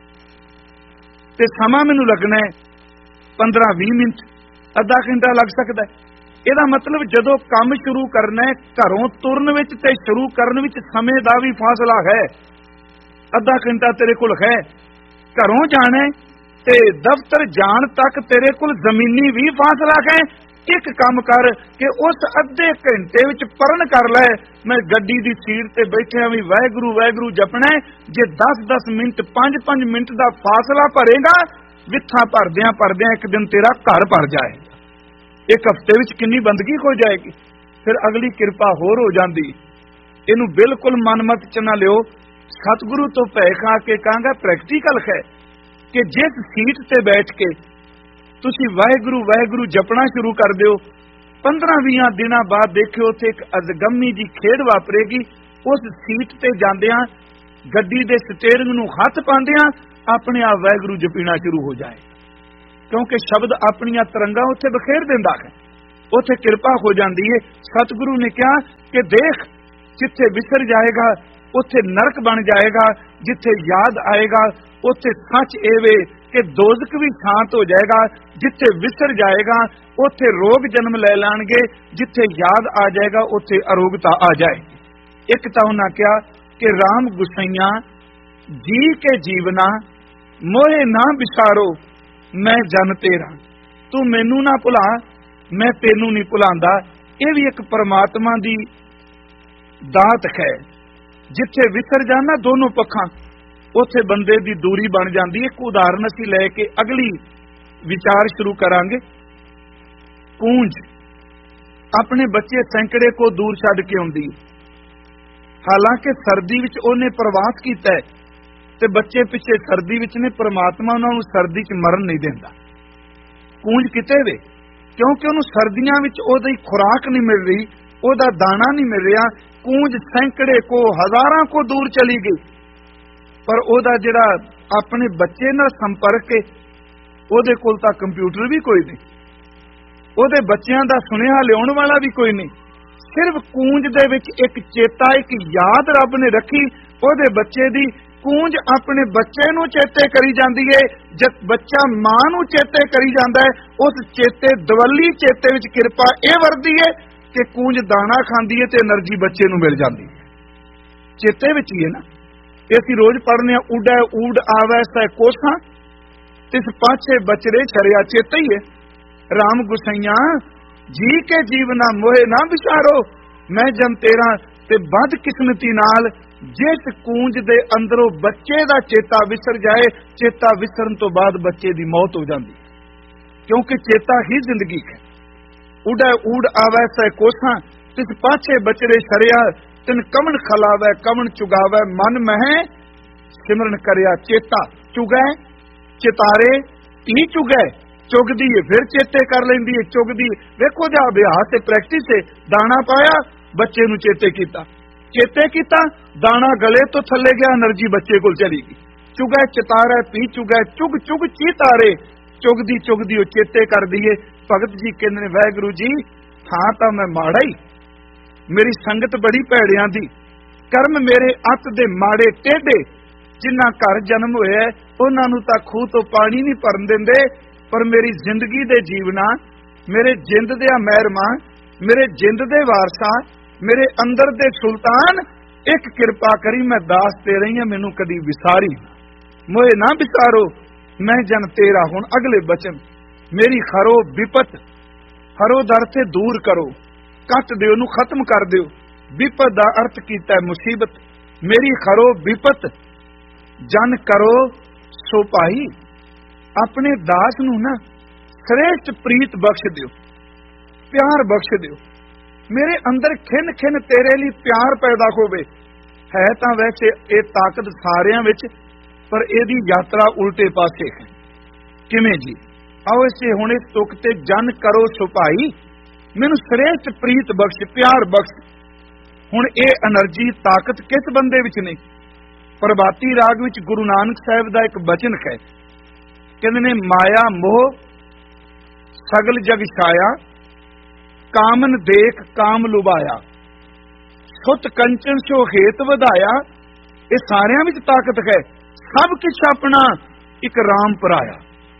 ਤੇ ਸਮਾਂ ਮੈਨੂੰ ਲੱਗਣਾ ਹੈ 15-20 ਮਿੰਟ, ਅੱਧਾ ਘੰਟਾ ਲੱਗ ਸਕਦਾ ਹੈ। ਇਹਦਾ ਮਤਲਬ ਜਦੋਂ ਕੰਮ ਸ਼ੁਰੂ ਕਰਨਾ ਹੈ, ਘਰੋਂ ਤੁਰਨ ਵਿੱਚ ਤੇ ਸ਼ੁਰੂ ਕਰਨ ਵਿੱਚ ਸਮੇਂ ਦਾ ਵੀ ਫਾਸਲਾ ਹੈ। ਅੱਧਾ ਘੰਟਾ ਤੇਰੇ ਕੋਲ ਹੈ। ਘਰੋਂ ਜਾਣਾ ਤੇ ਦਫ਼ਤਰ ਜਾਣ ਤੱਕ ਤੇਰੇ ਕੋਲ ਜ਼ਮੀਨੀ ਵੀ ਫਾਸਲਾ ਹੈ। ਇੱਕ ਕੰਮ ਕਰ ਕਿ ਉਸ ਅੱਧੇ ਘੰਟੇ ਵਿੱਚ ਪਰਨ ਕਰ ਲੈ, ਮੈਂ ਗੱਡੀ ਦੀ ਸੀਟ ਤੇ ਬੈਠਿਆਂ ਵੀ ਵਾਹਿਗੁਰੂ ਵਾਹਿਗੁਰੂ ਜਪਣਾ। ਜੇ 10-10 ਮਿੰਟ 5-5 ਮਿੰਟ ਦਾ ਫਾਸਲਾ ਭਰੇਗਾ, ਵਿੱਥਾਂ ਭਰਦਿਆਂ ਭਰਦਿਆਂ ਇੱਕ ਦਿਨ ਤੇਰਾ ਘਰ ਭਰ ਜਾਏ। ਇੱਕ ਹਫ਼ਤੇ ਵਿੱਚ ਕਿੰਨੀ ਬੰਦਗੀ ਹੋ ਜਾਏਗੀ। ਫਿਰ ਅਗਲੀ ਕਿਰਪਾ ਹੋਰ ਹੋ ਜਾਂਦੀ। ਇਹਨੂੰ ਬਿਲਕੁਲ ਮਨਮਤ ਚ ਨਾ ਲਿਓ। ਸਤਿਗੁਰੂ ਤੋਂ ਭੈ ਖਾ ਕੇ ਕਹਾਂਗਾ ਪ੍ਰੈਕਟੀਕਲ ਹੈ ਕਿ ਜਿਸ ਸੀਟ ਤੇ ਬੈਠ ਕੇ ਤੁਸੀਂ ਵਾਹਿਗੁਰੂ ਵਾਹਿਗੁਰੂ ਜਪਣਾ ਸ਼ੁਰੂ ਕਰ ਦਿਓ, 15-20 ਦਿਨਾਂ ਬਾਅਦ ਦੇਖਿਓ ਉੱਥੇ ਇੱਕ ਅਜ਼ਗੰਮੀ ਦੀ ਖੇਡ ਵਾਪਰੇਗੀ। उस सीट ते जांदियां गड्डी दे स्टीयरिंग नूं हथ पांदियां अपने आप वाहिगुरू जपीना शुरू हो जाए, क्योंकि शब्द अपनियां तरंगां उत्थे बखेर दिंदा है, उत्थे किरपा हो जाती है। सतगुरु ने कहा कि देख, जिथे विसर जाएगा उत्थे नरक बन जाएगा, जिथे याद आएगा उत्थे सच एवे कि दोजक भी शांत हो जाएगा, जिथे विसर जाएगा उत्थे रोग जन्म ले लाणगे, जिथे याद आ जाएगा उत्थे अरोगता आ जाएगी। एक तां उन्हां कहा कि राम गुसैया जी के जीवना मोहे ना विसारो, मैं जन तेरा, तू मैनू ना भुला मैं तेनू नहीं भुलांदा। यह भी एक परमात्मा दी दात है। जिथे विसर जाना दोनों पक्षां उत्थे बंदे दी दूरी बन जाती है। एक उदाहरण असीं लैके अगली विचार शुरू करांगे। कूंज अपने बच्चे सैंकड़े को दूर छड्ड के आउंदी, हालांकि सर्दी विच उहने प्रवास कीता है ते बच्चे पिछे सर्दी विच ने, परमात्मा उन्हां नूं सर्दी च मरण नहीं देंदा। कूंज किते वे, क्योंकि उहनूं सर्दियां विच उहदी खुराक नहीं मिल रही, उहदा दाना नहीं मिल रहा। कूंज सैंकड़े को हज़ारां को दूर चली गई, पर उहदा जिहड़ा अपने बच्चे नाल संपर्क है, उहदे कोल तां कंप्यूटर भी कोई नहीं, उहदे बच्चिआं दा सुनेहा लिआउण वाला भी कोई नहीं। सिर्फ कूंज दे विच एक चेता, एक याद रब ने रखी उहदे बच्चे दी। कूंज अपने बच्चे नूं चेते करी जांदी है, जद बच्चा मां नूं चेते करी जांदा है, उस चेते दवली चेते विच किरपा इह वरदी है कि कूंज दाना खांदी है ते एनर्जी बच्चे नूं मिल जांदी है। चेते विच ही है ना, असीं रोज पढ़ने उड़ै ऊड आवै सै कोसां, तिस पाछे बचरे छरिया, चेता ही है। राम गुसैया जी के जीवना मोहे ना विचारो, मैं जन तेरा, ते बद किस्मती नाल जिस कूंज दे अंदरों बच्चे दा चेता विसर जाए, चेता विसरन तो बाद बच्चे दी मौत हो जाती, क्योंकि चेता ही जिंदगी है। उड़ै ऊड आवै सै कोसां, तिस पाछे बचरे छरिया, तिन कमन खलावै कमन चुगावै, मन मह सिमरन करिया। चेता चुगै, चितारे धी चुगै, चुगदी है फिर चेते कर लेंदी है, चुगदी। देखो जा अभ्यास ते प्रैक्टिस है। दाना पाया, बच्चे नूं चेते कीता, चेते कीता, दाना गले तो थले गया, एनर्जी बच्चे कोल चली गई। चुगै चितारे पी चुगै, चुग चुग चीतारे, चुगदी चुगदी वो चेते कर दिए। भगत जी कहंदे ने वाहिगुरू जी हाँ तां मैं माड़ा ही, मेरी संगत बड़ी भैड़ियां दी, कर्म मेरे अत दे माड़े टेढ़े, जिन्हां घर जन्म होया उन्हां नूं तां खूह तो पानी नहीं भरन दिंदे, पर मेरी जिंदगी दे जीवना, मेरे जिंद दे महरमा, मेरे जिंद दे वारसा, मेरे अंदर दे सुल्तान, एक किरपा करी मैं दास ते रही हां, मैनू कदी विसारी मोए ना विसारो, मैं जन तेरा। हुण अगले बचन, मेरी खरो विपत, हरो दर से दूर करो, कट दिओ नू खत्म कर दिओ। विपत दा अर्थ कीता मुसीबत, मेरी खरो विपत जन करो सो भाई। अपने दास नूं ना श्रेष्ठ प्रीत बख्श दिओ, प्यार बख्श दिओ। मेरे अंदर खिन खिन तेरे लिए प्यार पैदा होवे। है तां वैसे ये ताकत सारियां विच, पर इहदी यात्रा उल्टे पासे है। किवें जी? आओ इसे हुण इस तुक ते जन करो सुभाई, मैनूं श्रेष्ठ प्रीत बख्श, प्यार बख्श। हुण ये एनर्जी ताकत किस बंदे विच नहीं? प्रभाती राग विच गुरु नानक साहिब दा एक बचन है, कहंदे ने माया मोह सगल जग छाया, कामन देख काम लुभाया, सुत कंचन सो हेत वधाया। ये सारियां विच ताकत है, सब किछ अपना एक राम पराया।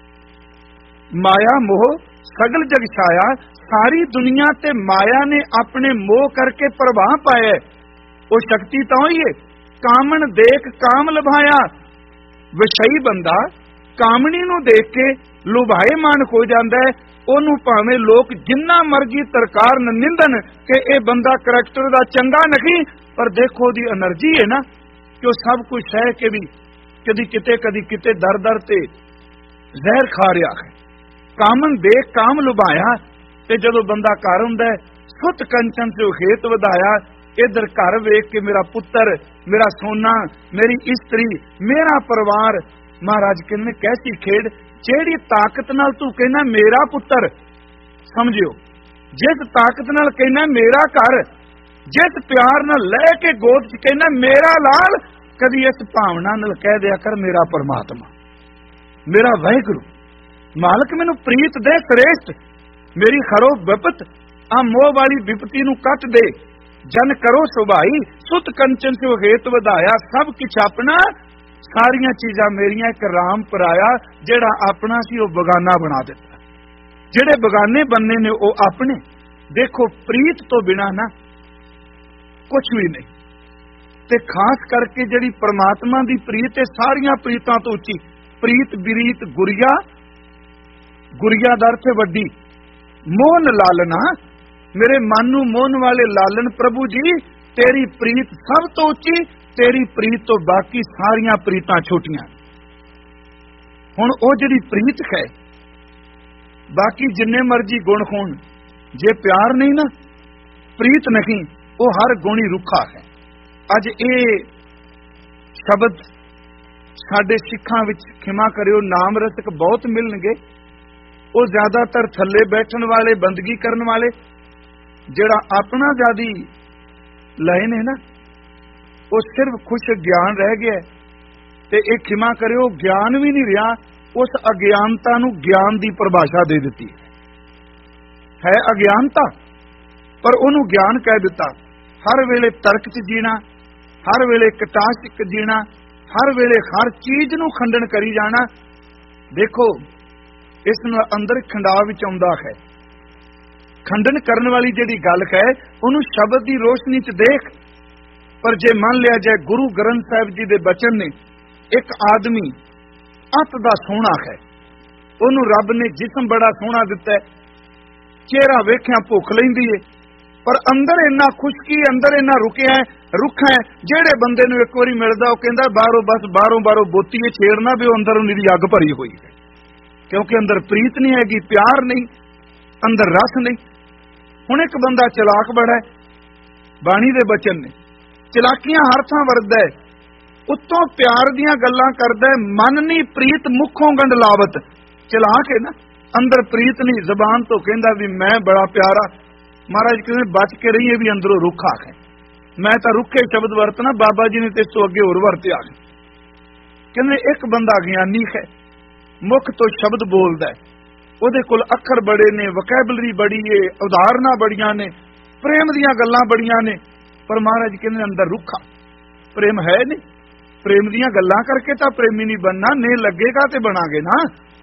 माया मोह सगल जग छाया, सारी दुनिया ते माया ने अपने मोह करके प्रभाव पाया। वो शक्ति तो ही है। कामन देख काम लुभाया, विषयी बंदा कामनी नूं देख के लुभाएमान हो जाता है। ओनू भावें लोग जिन्ना मर्जी तरकार निंदन कि यह बंदा करैक्टर दा चंगा नहीं, पर देखो दी एनर्जी है ना कि वह सब कुछ सह के भी कदी किते दर दर ते जहर खा रहा है। कामन देख काम लुभाया, ते जदों बंदा घर हुंदा सुत कंचन से खेत वधाया। इधर घर वेख के मेरा पुत्र, मेरा सोना, मेरी स्त्री, मेरा परिवार। महाराज कहने कैसी खेड, जेड़ी ताकत नाल तू कहना मेरा पुत्र, समझियो जिस ताकत नाल कहना मेरा घर, जिस प्यार नाल लै के गोद च कहना मेरा लाल, कदी इस भावना नाल कह दिया कर मेरा परमात्मा, मेरा वाहिगुरू मालक, मैनू प्रीत दे श्रेष्ठ, मेरी खरो विपत आ मोह वाली विपत्ति नू कट दे, जन करो सुभाई, सुत कंचन से हेत वधाया, सब किछ अपना, सारियां चीजां मेरियां, एक राम पराया, जेड़ा अपना सी वो बगाना बना दिता, जेड़े बगाने बनने ने वो अपने। देखो प्रीत तो बिना ना कुछ भी नहीं, ते खास करके जिहड़ी परमात्मा दी प्रीत है सारियां प्रीतां तो उच्ची। प्रीत बिरीत गुरिया, गुरिया दा अर्थ वड्डी, मोहन लालना, मेरे मन नू मोहन वाले लालन प्रभु जी, तेरी प्रीत सब तो उच्ची, तेरी प्रीत तो बाकी सारियां प्रीतां छोटियां। हुण ओ जिहड़ी प्रीत है, बाकी जिन्ने मर्जी गुण होण, जे प्यार नहीं ना, प्रीत नहीं, वो हर गुण ही रुखा है। अज ये शब्द साडे सिखां विच खिमा करियो नाम रसक बहुत मिलणगे, वो ज्यादातर थल्ले बैठण वाले, बंदगी करन वाले, जिहड़ा अपना ज्यादा लय ने ना, वो सिर्फ खुश ज्ञान रह गया, ते ये खिमा करियो ज्ञान भी नहीं रहा, उस अज्ञानता नू ज्ञान दी परिभाषा दे दित्ती है अज्ञानता, पर उन्होंने ज्ञान कह दिता। हर वेले तर्क च जीना, हर वेले कटाश च जीना, हर वेले हर चीज नू खंडन करी जाना। देखो इस नाल अंदर खंडाव विच आउंदा है, खंडन करन वाली जिहड़ी गल है उन्होंने शब्द की रोशनी च देख। पर जे मान लिया जाए गुरु ग्रंथ साहिब जी दे बचन ने, एक आदमी अत दा सोहना है, उन्होंने रब ने जिस्म बड़ा सोहना दिता है, चेहरा वेख्या भुख लैंदी है, पर अंदर इन्ना खुशकी, अंदर इन्ना रुखा है, जेड़े बंदे नूं एक बारी मिलदा वो कहंदा बाहरों बस बाहरों बोती है, छेड़ना भी अंदर उन्हीं दी अग भरी हुई है, क्योंकि अंदर प्रीत नहीं हैगी, प्यार नहीं, अंदर रस नहीं। हुण एक बंदा चलाक बड़ा है, बाणी दे बचन ने चलाकियां हर थां वरतदा है, उत्तों प्यार दियां गल्लां करदा है, मन नहीं प्रीत मुखों गंडलावत, चलाक है ना, अंदर प्रीत नहीं, जबान तो कहंदा भी मैं बड़ा प्यारा। महाराज कहते बच के रहिए भी अंदरों रुखा है, मैं तो रुखे शब्द वरतना, बाबा जी ने तो इस तो अगे होर वरत्या है। कहंदे एक बंदा ज्ञानी है, मुख तो शब्द बोलदा है, उहदे कोल अखर बड़े ने, वोकैबलरी बड़ी है, उदाहरणा बड़ियां ने, प्रेम दियां गल्लां बड़ियां ने, पर महाराज कहंदे अंदर रुखा, प्रेम है नहीं। प्रेम दियां गल्लां करके तो प्रेमी नहीं बनना, ने लगेगा तो बनागे ना।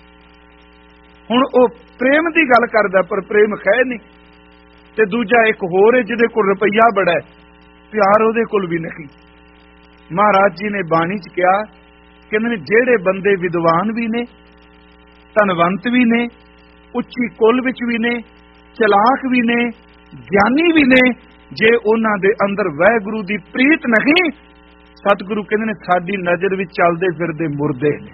हुण ओ प्रेम दी गल करदा पर प्रेम है नहीं। ते दूजा एक होर है जिहदे कोल रुपया बड़ा है, प्यार उहदे कोल भी नहीं। महाराज जी ने बाणी च कहा, कहंदे जेड़े बंदे विद्वान भी ने, धनवंत भी ने, उच्ची कुल विच भी ने, चलाक भी ने, ज्ञानी भी ने, जे उन्हां दे अंदर वाहिगुरू दी प्रीत नहीं, सतगुरु कहंदे ने साडी नज़र विच चलदे फिरदे मुर्दे ने।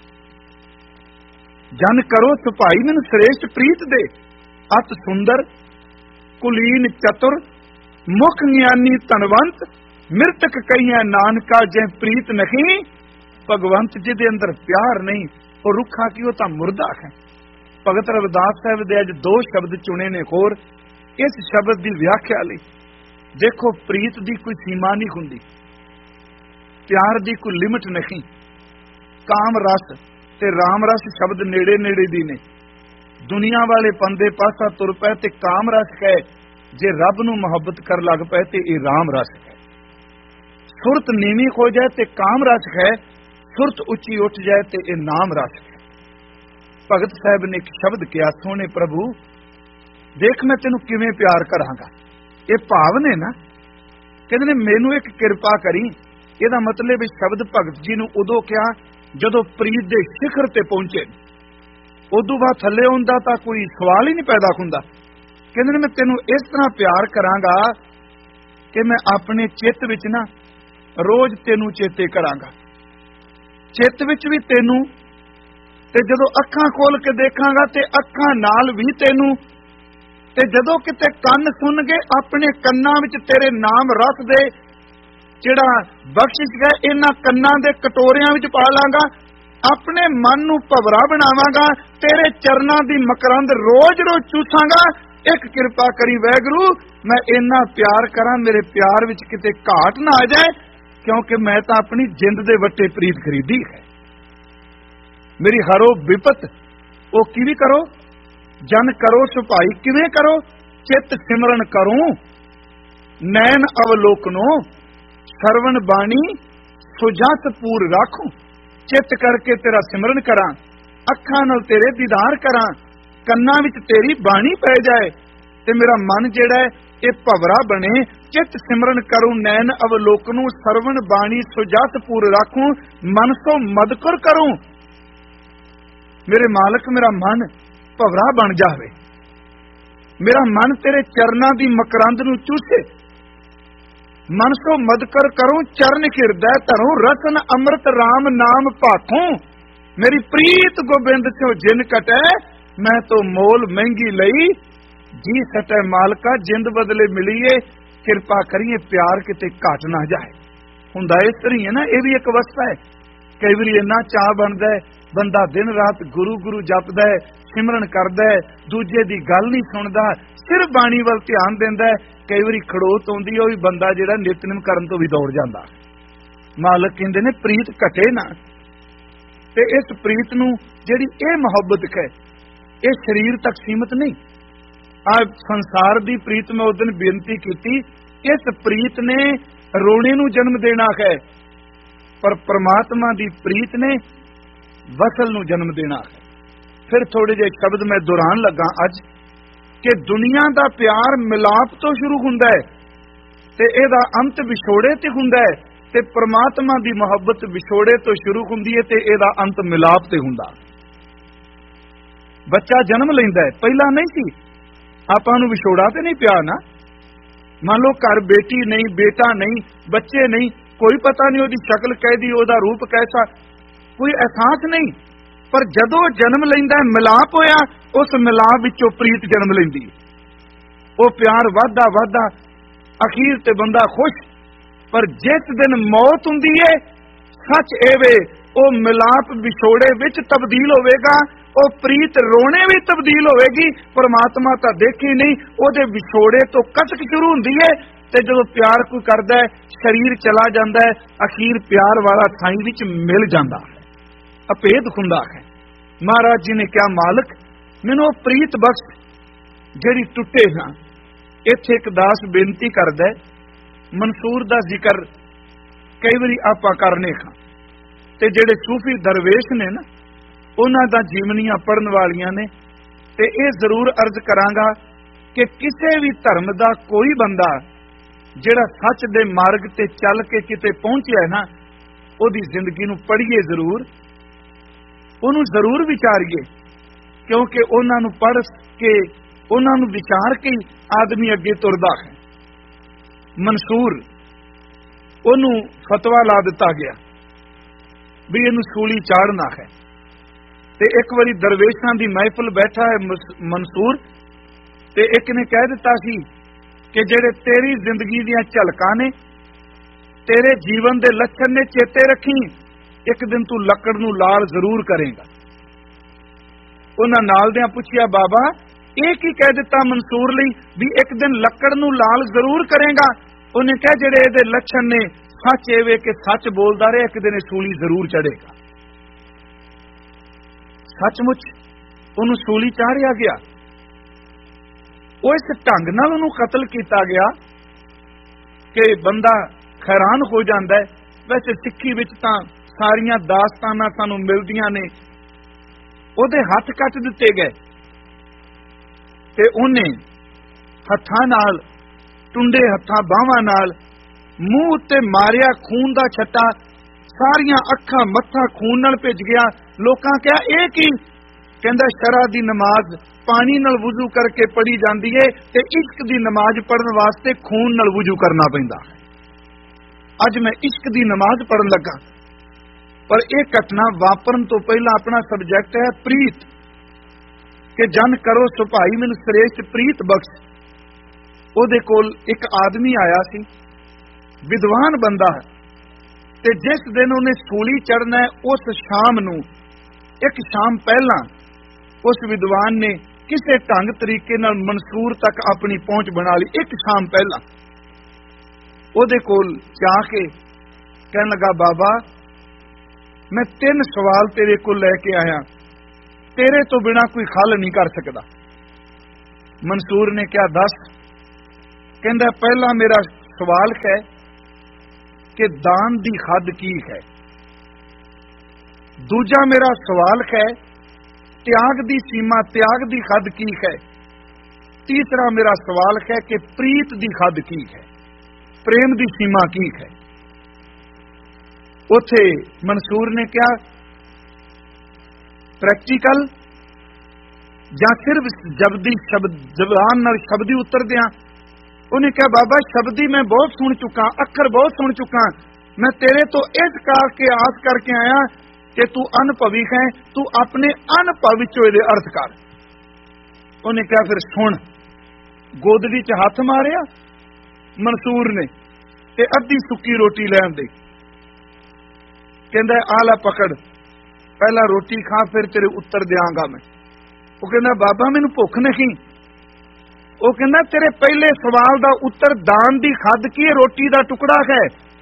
जन करो सुभाई मैनू श्रेष्ठ प्रीत दे, अत सुंदर कुलीन चतुर, मुख ज्ञानी धनवंत, मृतक कहिया नानका जै प्रीत नहीं। भगवंत जिहदे अंदर प्यार नहीं, और रुखा की वो तां मुर्दा है। भगत रविदास साहब दे अज दो शब्द चुने ने होर इस शब्द की व्याख्या लई। देखो प्रीत की कोई सीमा नहीं हुंदी, प्यार की कोई लिमिट नहीं। काम रस ते राम रस शब्द नेड़े नेड़े दी ने। दुनिया वाले पंदे पासा तुर पै ते काम रस है, जे रब नूं मुहब्बत कर लग पै ते ये राम रस है। सुरत नीवी हो जाए ते काम रस है, सुरत उच्ची उठ जाए ते ये नाम रस है। भगत साहब ने एक शब्द किया, सोने प्रभु देख मैं तेनू किवें प्यार करांगा। ये भाव ने ना, कहंदे ने मैनू एक किरपा करी। ਇਹਦਾ मतलब इस शब्द भगत जी नूं उदों कहा जदों प्रीत दे शिखर ते पहुंचे, उदों बाद थल्ले हुंदा तां कोई सवाल ही नहीं पैदा हुंदा। कहंदे ने मैं तेनू इस तरह प्यार करांगा कि मैं अपने चित्त विच ना रोज तेनू चेते करांगा, चित्त विच भी तेनू, ते जदों अखां खोल के देखांगा ते अखां नाल भी तेनू, ते जदों किते कंन सुन के अपने कन्नां विच तेरे नाम रस दे जिहड़ा बख्शिश है इन्हां कन्नां दे कटोरियां विच पा लांगा। अपने मन नूं भवरा बनावांगा, तेरे चरनां दी मकरंद रोज रोज चूसांगा। ਇੱਕ ਕਿਰਪਾ ਕਰੀ ਵੈਗਰੂ, ਮੈਂ ਇੰਨਾ ਪਿਆਰ ਕਰਾਂ ਮੇਰੇ ਪਿਆਰ ਵਿੱਚ ਕਿਤੇ ਘਾਟ ਨਾ ਆ ਜਾਏ, ਕਿਉਂਕਿ ਮੈਂ ਤਾਂ ਆਪਣੀ ਜਿੰਦ ਦੇ ਵੱਟੇ ਪ੍ਰੀਤ ਖਰੀਦੀ ਹੈ। ਮੇਰੀ ਹਰੋ ਵਿਪਤ ਉਹ ਕਿਵੇਂ ਕਰੋ, ਜਨ ਕਰੋ ਸੁਭਾਈ ਕਿਵੇਂ ਕਰੋ, ਚਿੱਤ ਸਿਮਰਨ ਕਰੂੰ ਨੈਣ ਅਵਲੋਕਨੋ, ਸਰਵਣ ਬਾਣੀ ਸੁਜਤ ਪੂਰ ਰਾਖੂ। ਚਿੱਤ ਕਰਕੇ ਤੇਰਾ ਸਿਮਰਨ ਕਰਾਂ, ਅੱਖਾਂ ਨਾਲ ਤੇਰੇ ਦੀਦਾਰ ਕਰਾਂ, ਕੰਨਾਂ ਵਿੱਚ ਤੇਰੀ ਬਾਣੀ ਪੈ ਜਾਏ, ਤੇ ਮੇਰਾ ਮਨ ਜਿਹੜਾ ਹੈ ਇਹ ਭਵਰਾ ਬਣੇ। ਚਿੱਤ ਸਿਮਰਨ ਕਰੂੰ ਨੈਣ ਅਵਲੋਕਨੂ, ਸਰਵਣ ਬਾਣੀ ਸੁਜਤ ਪੂਰ ਰਾਖੂ, ਮਨ ਸੋ ਮਦਕੁਰ ਕਰੂੰ। ਮੇਰੇ ਮਾਲਕ ਮੇਰਾ ਮਨ ਭਵਰਾ ਬਣ ਜਾਵੇ, ਮੇਰਾ ਮਨ ਤੇਰੇ ਚਰਨਾਂ ਦੀ ਮਕਰੰਦ ਨੂੰ ਚੂਸੇ। ਮਨ ਸੋ ਮਦਕਰ ਕਰੂੰ ਚਰਨ ਹਿਰਦੈ ਧਰੂੰ, ਰਸਨ ਅੰਮ੍ਰਿਤ ਰਾਮ ਨਾਮ ਭਾਖੂੰ। ਮੇਰੀ ਪ੍ਰੀਤ ਗੋਬਿੰਦ ਸਿਓ ਜਿਨ ਕਟੈ, ਮੈਂ ਤੋ ਮੋਲ ਮਹਿੰਗੀ ਲਈ। ਜੀ ਸਟੈ ਮਾਲਕਾ ਜਿੰਦ ਬਦਲੇ ਮਿਲੀਏ, ਕਿਰਪਾ ਕਰੀਏ ਪਿਆਰ ਕਿਤੇ ਘਟ ਨਾ ਜਾਏ। ਹੁੰਦਾ ਇਸ ਤਰ੍ਹਾਂ ਹੀ ਹੈ ਨਾ, ਇਹ ਵੀ ਇੱਕ ਅਵਸਥਾ ਹੈ। ਕਈ ਵਾਰੀ ਇੰਨਾ ਚਾਹ ਬਣਦਾ ਹੈ, ਬੰਦਾ ਦਿਨ ਰਾਤ ਗੁਰੂ ਗੁਰੂ ਜਪਦਾ ਹੈ, ਸਿਮਰਨ ਕਰਦਾ ਹੈ, ਦੂਜੇ ਦੀ ਗੱਲ ਨਹੀਂ ਸੁਣਦਾ, ਸਿਰਫ ਬਾਣੀ ਵੱਲ ਧਿਆਨ ਦਿੰਦਾ ਹੈ। ਕਈ ਵਾਰੀ ਖੜੋਤ ਆਉਂਦੀ, ਉਹ ਵੀ ਬੰਦਾ ਜਿਹੜਾ ਨਿਤਨੇਮ ਕਰਨ ਤੋਂ ਵੀ ਦੌੜ ਜਾਂਦਾ। ਮਾਲਕ ਕਹਿੰਦੇ ਨੇ ਪ੍ਰੀਤ ਘਟੇ ਨਾ। ਤੇ ਇਸ ਪ੍ਰੀਤ ਨੂੰ ਜਿਹੜੀ ਇਹ ਮੁਹੱਬਤ ਹੈ, ਇਹ ਸਰੀਰ ਤੱਕ ਸੀਮਤ ਨਹੀਂ। ਆ ਸੰਸਾਰ ਦੀ ਪ੍ਰੀਤ ਮੈਂ ਉਸ ਦਿਨ ਬੇਨਤੀ ਕੀਤੀ, ਇਸ ਪ੍ਰੀਤ ਨੇ ਰੋਣੇ ਨੂੰ ਜਨਮ ਦੇਣਾ ਹੈ, ਪਰ ਪ੍ਰਮਾਤਮਾ ਦੀ ਪ੍ਰੀਤ ਨੇ ਵਸਲ ਨੂੰ ਜਨਮ ਦੇਣਾ ਹੈ। ਫਿਰ ਥੋੜੇ ਜਿਹੇ ਸ਼ਬਦ ਮੈਂ ਦੁਹਰਾਉਣ ਲੱਗਾ ਅੱਜ, ਕਿ ਦੁਨੀਆ ਦਾ ਪਿਆਰ ਮਿਲਾਪ ਤੋਂ ਸ਼ੁਰੂ ਹੁੰਦਾ ਹੈ ਤੇ ਇਹਦਾ ਅੰਤ ਵਿਛੋੜੇ ਤੇ ਹੁੰਦਾ ਹੈ, ਤੇ ਪ੍ਰਮਾਤਮਾ ਦੀ ਮੁਹੱਬਤ ਵਿਛੋੜੇ ਤੋਂ ਸ਼ੁਰੂ ਹੁੰਦੀ ਹੈ ਤੇ ਇਹਦਾ ਅੰਤ ਮਿਲਾਪ ਤੇ ਹੁੰਦਾ। ਬੱਚਾ ਜਨਮ ਲੈਂਦਾ ਹੈ, ਪਹਿਲਾਂ ਨਹੀਂ ਸੀ, ਆਪਾਂ ਨੂੰ ਵਿਛੋੜਾ ਤੇ ਨਹੀਂ ਪਿਆ ਨਾ। ਮੰਨ ਲਓ ਘਰ ਬੇਟੀ ਨਹੀਂ, ਬੇਟਾ ਨਹੀਂ, ਬੱਚੇ ਨਹੀਂ, ਕੋਈ ਪਤਾ ਨਹੀਂ ਉਹਦੀ ਸ਼ਕਲ ਕਹਿਦੀ, ਉਹਦਾ ਰੂਪ ਕੈਸਾ, ਕੋਈ ਅਹਿਸਾਸ ਨਹੀਂ। ਪਰ ਜਦੋਂ ਜਨਮ ਲੈਂਦਾ ਮਿਲਾਪ ਹੋਇਆ, ਉਸ ਮਿਲਾਪ ਵਿੱਚੋਂ ਪ੍ਰੀਤ ਜਨਮ ਲੈਂਦੀ, ਉਹ ਪਿਆਰ ਵੱਧਦਾ ਵੱਧਦਾ ਅਖੀਰ ਤੇ ਬੰਦਾ ਖੁਸ਼। ਪਰ ਜਿਸ ਦਿਨ ਮੌਤ ਹੁੰਦੀ ਹੈ, ਸੱਚ ਇਹ ਵੇ ਉਹ ਮਿਲਾਪ ਵਿਛੋੜੇ ਵਿੱਚ ਤਬਦੀਲ ਹੋਵੇਗਾ, ਉਹ ਪ੍ਰੀਤ ਰੋਣੇ ਵੀ ਤਬਦੀਲ ਹੋਵੇਗੀ। ਪਰਮਾਤਮਾ ਤਾਂ ਦੇਖੀ ਨਹੀਂ, ਉਹਦੇ ਵਿਛੋੜੇ ਤੋਂ ਕਟਕ ਸ਼ੁਰੂ ਹੁੰਦੀ ਹੈ, ਤੇ ਜਦੋਂ ਪਿਆਰ ਕੋਈ ਕਰਦਾ ਹੈ ਸਰੀਰ ਚਲਾ ਜਾਂਦਾ ਹੈ, ਅਖੀਰ ਪਿਆਰ ਵਾਲਾ ਥਾਈ ਵਿੱਚ ਮਿਲ ਜਾਂਦਾ ਹੈ, ਅਭੇਦ ਹੁੰਦਾ ਹੈ। ਮਹਾਰਾਜ ਜੀ ਨੇ ਕਿਹਾ ਮਾਲਕ ਮੈਨੂੰ ਉਹ ਪ੍ਰੀਤ ਬਖਸ਼ ਜਿਹੜੀ ਟੁੱਟੇ ਨਾ। ਇੱਥੇ ਇੱਕ ਦਾਸ ਬੇਨਤੀ ਕਰਦਾ, ਮਨਸੂਰ ਦਾ ਜ਼ਿਕਰ ਕਈ ਵਾਰੀ ਆਪਾਂ ਕਰਨੇ ਖਾਂ, ਤੇ ਜਿਹੜੇ ਸੂਫੀ ਦਰਵੇਸ਼ ਨੇ ਨਾ, ਉਹਨਾਂ ਦਾ ਜੀਵਨੀਆਂ ਪੜਨ ਵਾਲੀਆਂ ਨੇ, ਤੇ ਇਹ ਜ਼ਰੂਰ ਅਰਜ਼ ਕਰਾਂਗਾ ਕਿ ਕਿਸੇ ਵੀ ਧਰਮ ਦਾ ਕੋਈ ਬੰਦਾ ਜਿਹੜਾ ਸੱਚ ਦੇ ਮਾਰਗ ਤੇ ਚੱਲ ਕੇ ਕਿਤੇ ਪਹੁੰਚਿਆ ਨਾ, ਉਹਦੀ ਜ਼ਿੰਦਗੀ ਨੂੰ ਪੜ੍ਹੀਏ ਜ਼ਰੂਰ, ਉਹਨੂੰ ਜ਼ਰੂਰ ਵਿਚਾਰੀਏ, ਕਿਉਂਕਿ ਉਹਨਾਂ ਨੂੰ ਪੜ੍ਹ ਕੇ, ਉਹਨਾਂ ਨੂੰ ਵਿਚਾਰ ਕੇ ਆਦਮੀ ਅੱਗੇ ਤੁਰਦਾ ਹੈ। ਮਨਸੂਰ, ਉਹਨੂੰ ਫਤਵਾ ਲਾ ਦਿੱਤਾ ਗਿਆ ਵੀ ਇਹਨੂੰ ਸੂਲੀ ਚਾੜਨਾ ਹੈ। ਤੇ ਇੱਕ ਵਾਰੀ ਦਰਵੇਸ਼ਾਂ ਦੀ ਮਹਿਫਲ ਬੈਠਾ ਹੈ ਮਨਸੂਰ, ਤੇ ਇੱਕ ਨੇ ਕਹਿ ਦਿੱਤਾ ਸੀ ਕਿ ਜਿਹੜੇ ਤੇਰੀ ਜ਼ਿੰਦਗੀ ਦੀਆਂ ਝਲਕਾਂ ਨੇ, ਤੇਰੇ ਜੀਵਨ ਦੇ ਲੱਛਣ ਨੇ, ਚੇਤੇ ਰੱਖੀ ਇੱਕ ਦਿਨ ਤੂੰ ਲੱਕੜ ਨੂੰ ਲਾਲ ਜ਼ਰੂਰ ਕਰੇਗਾ। ਉਹਨਾਂ ਨਾਲ ਦਿਆਂ ਪੁੱਛਿਆ ਬਾਬਾ ਇਹ ਕੀ ਕਹਿ ਦਿੱਤਾ ਮਨਸੂਰ ਲਈ ਵੀ ਇੱਕ ਦਿਨ ਲੱਕੜ ਨੂੰ ਲਾਲ ਜ਼ਰੂਰ ਕਰੇਗਾ? ਉਹਨੇ ਕਿਹਾ ਜਿਹੜੇ ਇਹਦੇ ਲੱਛਣ ਨੇ, ਸੱਚ ਇਹ ਵੇ ਕਿ ਸੱਚ ਬੋਲਦਾ ਰਹੇ, ਇੱਕ ਦਿਨ ਸੂਲੀ ਜ਼ਰੂਰ ਚੜੇਗਾ। ਸੱਚਮੁੱਚ ਉਹਨੂੰ ਸੂਲੀ ਚਾੜਿਆ ਗਿਆ। ਉਹ ਇਸ ਢੰਗ ਨਾਲ ਉਹਨੂੰ ਕਤਲ ਕੀਤਾ ਗਿਆ ਕਿ ਬੰਦਾ ਹੈਰਾਨ ਹੋ ਜਾਂਦਾ ਹੈ। ਵੈਸੇ ਸਿੱਖੀ ਵਿੱਚ ਤਾਂ ਸਾਰੀਆਂ ਦਾਸਤਾਨਾਂ ਸਾਨੂੰ ਮਿਲਦੀਆਂ ਨੇ। ਉਹਦੇ ਹੱਥ ਕੱਟ ਦਿੱਤੇ ਗਏ ਤੇ ਉਹਨੇ ਹੱਥਾਂ ਨਾਲ, ਟੁੰਡੇ ਹੱਥਾਂ ਬਾਹਾਂ ਨਾਲ ਮੂੰਹ ਉੱਤੇ ਮਾਰਿਆ ਖੂਨ ਦਾ ਛੱਟਾ, ਸਾਰੀਆਂ ਅੱਖਾਂ ਮੱਥਾ ਖੂਨ ਨਾਲ ਭਿੱਜ ਗਿਆ। ਲੋਕਾਂ ਕਿਹਾ ਇਹ ਕੀ? ਕਹਿੰਦਾ ਸ਼ਰਅ ਦੀ ਨਮਾਜ਼ ਪਾਣੀ ਨਾਲ ਵੁਜ਼ੂ ਕਰਕੇ ਪੜ੍ਹੀ ਜਾਂਦੀ ਹੈ ਤੇ ਇਸ਼ਕ ਦੀ ਨਮਾਜ਼ ਪੜ੍ਹਨ ਵਾਸਤੇ ਖੂਨ ਨਾਲ ਵੁਜ਼ੂ ਕਰਨਾ ਪੈਂਦਾ ਹੈ। ਅੱਜ ਮੈਂ ਇਸ਼ਕ ਦੀ ਨਮਾਜ਼ ਪੜ੍ਹਨ ਲੱਗਾ, ਪਰ ਇਹ ਘਟਨਾ ਵਾਪਰਨ ਤੋਂ ਪਹਿਲਾਂ ਆਪਣਾ ਸਬਜੈਕਟ ਹੈ ਪ੍ਰੀਤ, ਕਿ ਜਨ ਕਰੋ ਸੁਭਾਈ ਮੈਨੂੰ ਸ੍ਰੇਸ਼ਟ ਪ੍ਰੀਤ ਬਖਸ਼। ਉਹਦੇ ਕੋਲ ਇੱਕ ਆਦਮੀ ਆਇਆ ਸੀ, ਵਿਦਵਾਨ ਬੰਦਾ, ਤੇ ਜਿਸ ਦਿਨ ਉਹਨੇ ਸੂਲੀ ਚੜ੍ਹਨਾ ਹੈ ਉਸ ਸ਼ਾਮ ਨੂੰ, ਇੱਕ ਸ਼ਾਮ ਪਹਿਲਾਂ ਉਸ ਵਿਦਵਾਨ ਨੇ ਕਿਸੇ ਢੰਗ ਤਰੀਕੇ ਨਾਲ ਮਨਸੂਰ ਤੱਕ ਆਪਣੀ ਪਹੁੰਚ ਬਣਾ ਲਈ। ਇੱਕ ਸ਼ਾਮ ਪਹਿਲਾਂ ਉਹਦੇ ਕੋਲ ਜਾ ਕੇ ਕਹਿਣ ਲੱਗਾ, ਬਾਬਾ ਮੈਂ 3 ਸਵਾਲ ਤੇਰੇ ਕੋਲ ਲੈ ਕੇ ਆਇਆ, ਤੇਰੇ ਤੋਂ ਬਿਨਾਂ ਕੋਈ ਹੱਲ ਨਹੀਂ ਕਰ ਸਕਦਾ। ਮਨਸੂਰ ਨੇ ਕਿਹਾ, ਦੱਸ। ਕਹਿੰਦਾ, ਪਹਿਲਾ ਮੇਰਾ ਸਵਾਲ ਹੈ ਕਿ ਦਾਨ ਦੀ ਹੱਦ ਕੀ ਹੈ। ਦੂਜਾ ਮੇਰਾ ਸਵਾਲ ਹੈ ਤਿਆਗ ਦੀ ਸੀਮਾ, ਤਿਆਗ ਦੀ ਹੱਦ ਕੀ ਹੈ। ਤੀਸਰਾ ਮੇਰਾ ਸਵਾਲ ਹੈ ਕਿ ਪ੍ਰੀਤ ਦੀ ਹੱਦ ਕੀ ਹੈ, ਪ੍ਰੇਮ ਦੀ ਸੀਮਾ ਕੀ ਹੈ। ਉੱਥੇ ਮਨਸੂਰ ਨੇ ਕਿਹਾ, ਪ੍ਰੈਕਟੀਕਲ ਜਾਂ ਸਿਰਫ ਜ਼ਬਾਨ ਨਾਲ ਸ਼ਬਦੀ ਉੱਤਰ ਦਿਆਂ। ਉਹਨੇ ਕਿਹਾ, ਬਾਬਾ ਸ਼ਬਦੀ ਮੈਂ ਬਹੁਤ ਸੁਣ ਚੁੱਕਾ, ਅੱਖਰ ਬਹੁਤ ਸੁਣ ਚੁੱਕਾ, ਮੈਂ ਤੇਰੇ ਤੋਂ ਇਸ ਕਰਕੇ ਆਸ ਕਰਕੇ ਆਇਆ ਕਿ ਤੂੰ ਅਨੁਭਵੀ ਹੈ, ਤੂੰ ਆਪਣੇ ਅਨੁਭਵ ਵਿੱਚੋਂ ਇਹਦੇ ਅਰਥ ਕਰ। ਉਹਨੇ ਕਿਹਾ, ਫਿਰ ਸੁਣ। ਗੋਦੜੀ 'ਚ ਹੱਥ ਮਾਰਿਆ ਮਨਸੂਰ ਨੇ ਤੇ ਅੱਧੀ ਸੁੱਕੀ ਰੋਟੀ ਲੈਣ ਦੇ। ਕਹਿੰਦਾ, ਆ ਲੈ ਪਕੜ, ਪਹਿਲਾਂ ਰੋਟੀ ਖਾ, ਫਿਰ ਤੇਰੇ ਉੱਤਰ ਦਿਆਂਗਾ ਮੈਂ। ਉਹ ਕਹਿੰਦਾ, ਬਾਬਾ ਮੈਨੂੰ ਭੁੱਖ ਨਹੀਂ। ਉਹ ਕਹਿੰਦਾ, ਤੇਰੇ ਪਹਿਲੇ ਸਵਾਲ ਦਾ ਉੱਤਰ ਦਾਨ ਦੀ ਹੱਦ ਕੀ, ਰੋਟੀ ਦਾ ਟੁਕੜਾ ਹੈ।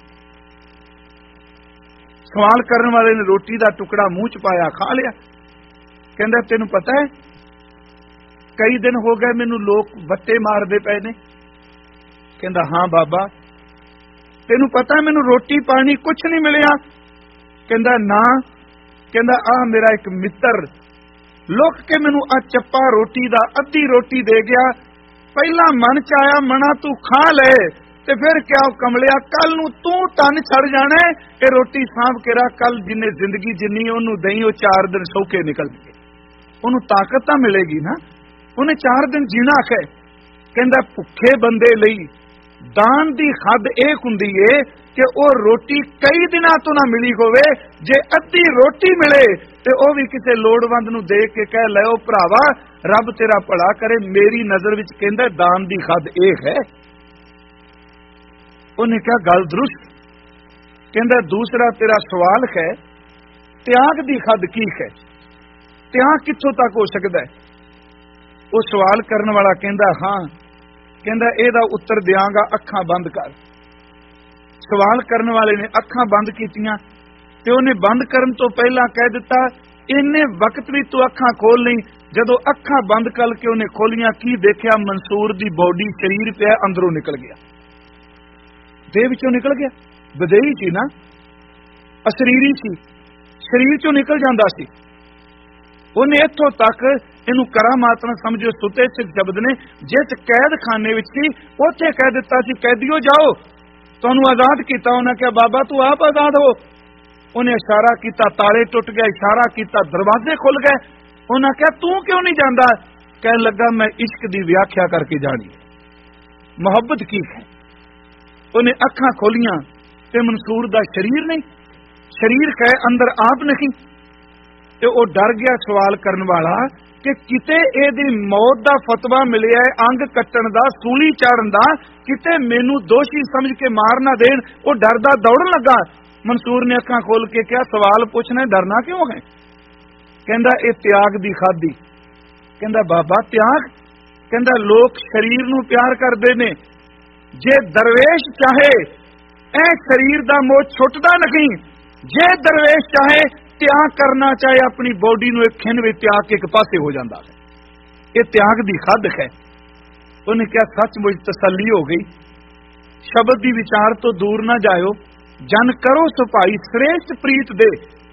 ਸਵਾਲ ਕਰਨ ਵਾਲੇ ਨੇ ਰੋਟੀ ਦਾ ਟੁਕੜਾ ਮੂੰਹ 'ਚ ਪਾਇਆ, ਖਾ ਲਿਆ। ਕਹਿੰਦਾ, ਤੈਨੂੰ ਪਤਾ ਹੈ ਕਈ ਦਿਨ ਹੋ ਗਏ ਮੈਨੂੰ ਲੋਕ ਵੱਟੇ ਮਾਰਦੇ ਪਏ ਨੇ। ਕਹਿੰਦਾ, ਹਾਂ ਬਾਬਾ। ਤੈਨੂੰ ਪਤਾ ਮੈਨੂੰ ਰੋਟੀ ਪਾਣੀ ਕੁਛ ਨਹੀਂ ਮਿਲਿਆ। ਕਹਿੰਦਾ, ਨਾ। ਕਹਿੰਦਾ, ਆਹ ਮੇਰਾ ਇੱਕ ਮਿੱਤਰ ਲੁੱਕ ਕੇ ਮੈਨੂੰ ਆ ਚੱਪਾ ਰੋਟੀ ਦਾ ਅੱਧੀ ਰੋਟੀ ਦੇ ਗਿਆ। ਪਹਿਲਾਂ ਮਨ 'ਚ ਆਇਆ, ਮਣਾ ਤੂੰ ਖਾ ਲੈ, ਤੇ ਫਿਰ ਕਿਆ ਕਮਲਿਆ, ਕੱਲ ਨੂੰ ਤੂੰ ਤਨ ਛੱਡ ਜਾਣਾ, ਇਹ ਰੋਟੀ ਸਾਂਭ ਕੇ ਰੱਖ, ਕੱਲ ਜਿੰਨੇ ਜ਼ਿੰਦਗੀ ਜਿੰਨੀ ਉਹਨੂੰ ਦਈ, ਉਹ 4 ਦਿਨ ਸੌਖੇ ਨਿਕਲਣਗੇ। ਉਹਨੂੰ ਤਾਕਤ ਤਾਂ ਮਿਲੇਗੀ ਨਾ, ਉਹਨੇ 4 ਦਿਨ ਜੀਣਾ ਹੈ। ਕਹਿੰਦਾ, ਭੁੱਖੇ ਬੰਦੇ ਲਈ ਦਾਨ ਦੀ ਹੱਦ ਇਹ ਹੁੰਦੀ ਏ ਕਿ ਉਹ ਰੋਟੀ ਕਈ ਦਿਨਾਂ ਤੋਂ ਨਾ ਮਿਲੀ ਹੋਵੇ, ਜੇ ਅੱਧੀ ਰੋਟੀ ਮਿਲੇ ਤੇ ਉਹ ਵੀ ਕਿਸੇ ਲੋੜਵੰਦ ਨੂੰ ਦੇ ਕੇ ਕਹਿ ਲਿਓ, ਭਰਾਵਾ ਰੱਬ ਤੇਰਾ ਭਲਾ ਕਰੇ। ਮੇਰੀ ਨਜ਼ਰ ਵਿੱਚ ਕਹਿੰਦਾ ਦਾਨ ਦੀ ਹੱਦ ਇਹ ਹੈ। ਉਹਨੇ ਕਿਹਾ, ਗੱਲ ਦਰੁਸਤ। ਕਹਿੰਦਾ, ਦੂਸਰਾ ਤੇਰਾ ਸਵਾਲ ਹੈ ਤਿਆਗ ਦੀ ਹੱਦ ਕੀ ਹੈ, ਤਿਆਗ ਕਿੱਥੋਂ ਤੱਕ ਹੋ ਸਕਦਾ ਹੈ। ਉਹ ਸਵਾਲ ਕਰਨ ਵਾਲਾ ਕਹਿੰਦਾ, ਹਾਂ। ਕਹਿੰਦਾ, ਇਹਦਾ ਉੱਤਰ ਦਿਆਂਗਾ, ਅੱਖਾਂ ਬੰਦ ਕਰ। ਸਵਾਲ ਕਰਨ ਵਾਲੇ ਨੇ ਅੱਖਾਂ ਬੰਦ ਕੀਤੀਆਂ ਤੇ ਉਹਨੇ ਬੰਦ ਕਰਨ ਤੋਂ ਪਹਿਲਾਂ ਕਹਿ ਦਿੱਤਾ, ਇੰਨੇ ਵਕਤ ਵੀ ਤੂੰ ਅੱਖਾਂ ਖੋਲ ਲਈ। ਜਦੋਂ ਅੱਖਾਂ ਬੰਦ ਕਰਕੇ ਉਹਨੇ ਖੋਲੀਆਂ, ਕੀ ਦੇਖਿਆ, ਮਨਸੂਰ ਦੀ ਬੋਡੀ, ਸਰੀਰ ਪਿਆ, ਅੰਦਰੋਂ ਨਿਕਲ ਗਿਆ, ਦੇਹ ਵਿੱਚੋਂ ਨਿਕਲ ਗਿਆ। ਵਿਦੇਹੀ ਸੀ ਨਾ, ਅਸਰੀਰੀ ਸੀ, ਸਰੀਰ ਚੋਂ ਨਿਕਲ ਜਾਂਦਾ ਸੀ। ਉਹਨੇ ਇੱਥੋਂ ਤੱਕ ਇਹਨੂੰ ਕਰਾਮਾਤ ਨਾ ਸਮਝੋ, ਸੁਤੇ ਸਿੱਖ ਸ਼ਬਦ ਨੇ, ਜਿਸ ਕੈਦਖਾਨੇ ਵਿੱਚ ਸੀ ਉੱਥੇ ਕਹਿ ਦਿੱਤਾ ਸੀ, ਕੈਦੀਓ ਜਾਓ, ਤੁਹਾਨੂੰ ਆਜ਼ਾਦ ਕੀਤਾ। ਉਹਨੇ ਕਿਹਾ, ਬਾਬਾ ਤੂੰ ਆਪ ਆਜ਼ਾਦ ਹੋ। ਉਹਨੇ ਇਸ਼ਾਰਾ ਕੀਤਾ, ਤਾਲੇ ਟੁੱਟ ਗਏ, ਇਸ਼ਾਰਾ ਕੀਤਾ, ਦਰਵਾਜ਼ੇ ਖੁੱਲ ਗਏ। ਉਹਨਾਂ ਕਿਹਾ, ਤੂੰ ਕਿਉਂ ਨਹੀਂ ਜਾਂਦਾ। ਕਹਿਣ ਲੱਗਾ, ਮੈਂ ਇਸ਼ਕ ਦੀ ਵਿਆਖਿਆ ਕਰਕੇ ਜਾਣੀ ਹੈ, ਮੁਹੱਬਤ ਕੀ ਹੈ। ਉਹਨੇ ਅੱਖਾਂ ਖੋਲੀਆਂ ਤੇ ਮਨਸੂਰ ਦਾ ਸਰੀਰ ਨਹੀਂ, ਸਰੀਰ ਹੈ ਅੰਦਰ ਆਪ ਨਹੀਂ। ਤੇ ਉਹ ਡਰ ਗਿਆ ਸਵਾਲ ਕਰਨ ਵਾਲਾ ਕਿ ਕਿਤੇ ਇਹਦੀ ਮੌਤ ਦਾ ਫਤਵਾ ਮਿਲਿਆ ਹੈ, ਅੰਗ ਕੱਟਣ ਦਾ, ਸੂਲੀ ਚਾੜਨ ਦਾ, ਕਿਤੇ ਮੈਨੂੰ ਦੋਸ਼ੀ ਸਮਝ ਕੇ ਮਾਰ ਨਾ ਦੇਣ। ਉਹ ਡਰਦਾ ਦੌੜਨ ਲੱਗਾ। ਮਨਸੂਰ ਨੇ ਅੱਖਾਂ ਖੋਲ ਕੇ ਕਿਹਾ, ਸਵਾਲ ਪੁੱਛਣਾ, ਡਰਨਾ ਕਿਉਂ ਹੈ। ਕਹਿੰਦਾ, ਇਹ ਤਿਆਗ ਦੀ ਖਾਦੀ। ਕਹਿੰਦਾ, ਬਾਬਾ ਤਿਆਗ। ਕਹਿੰਦਾ, ਲੋਕ ਸਰੀਰ ਨੂੰ ਪਿਆਰ ਕਰਦੇ ਨੇ, ਜੇ ਦਰਵੇਸ਼ ਚਾਹੇ ਇਹ ਸਰੀਰ ਦਾ ਮੋਹ ਛੁੱਟਦਾ ਨਹੀਂ। ਜੇ ਦਰਵੇਸ਼ ਚਾਹੇ ਤਿਆਗ ਕਰਨਾ ਚਾਹੇ ਆਪਣੀ ਬੋਡੀ ਨੂੰ ਇੱਕ ਖਿੰਨ ਵਿੱਚ ਤਿਆਗ ਕੇ ਇੱਕ ਪਾਸੇ ਹੋ ਜਾਂਦਾ ਹੈ। ਇਹ ਤਿਆਗ ਦੀ ਹੱਦ ਹੈ। ਉਹਨੇ ਕਿਹਾ, ਸੱਚਮੁੱਚ ਤਸੱਲੀ ਹੋ ਗਈ। ਸ਼ਬਦ ਦੀ ਵਿਚਾਰ ਤੋਂ ਦੂਰ ਨਾ ਜਾਇਓ, ਜਨ ਕਰੋ ਸੁਭਾਈ, ਸ੍ਰੇਸ਼ਟ ਪ੍ਰੀਤ ਦੇ।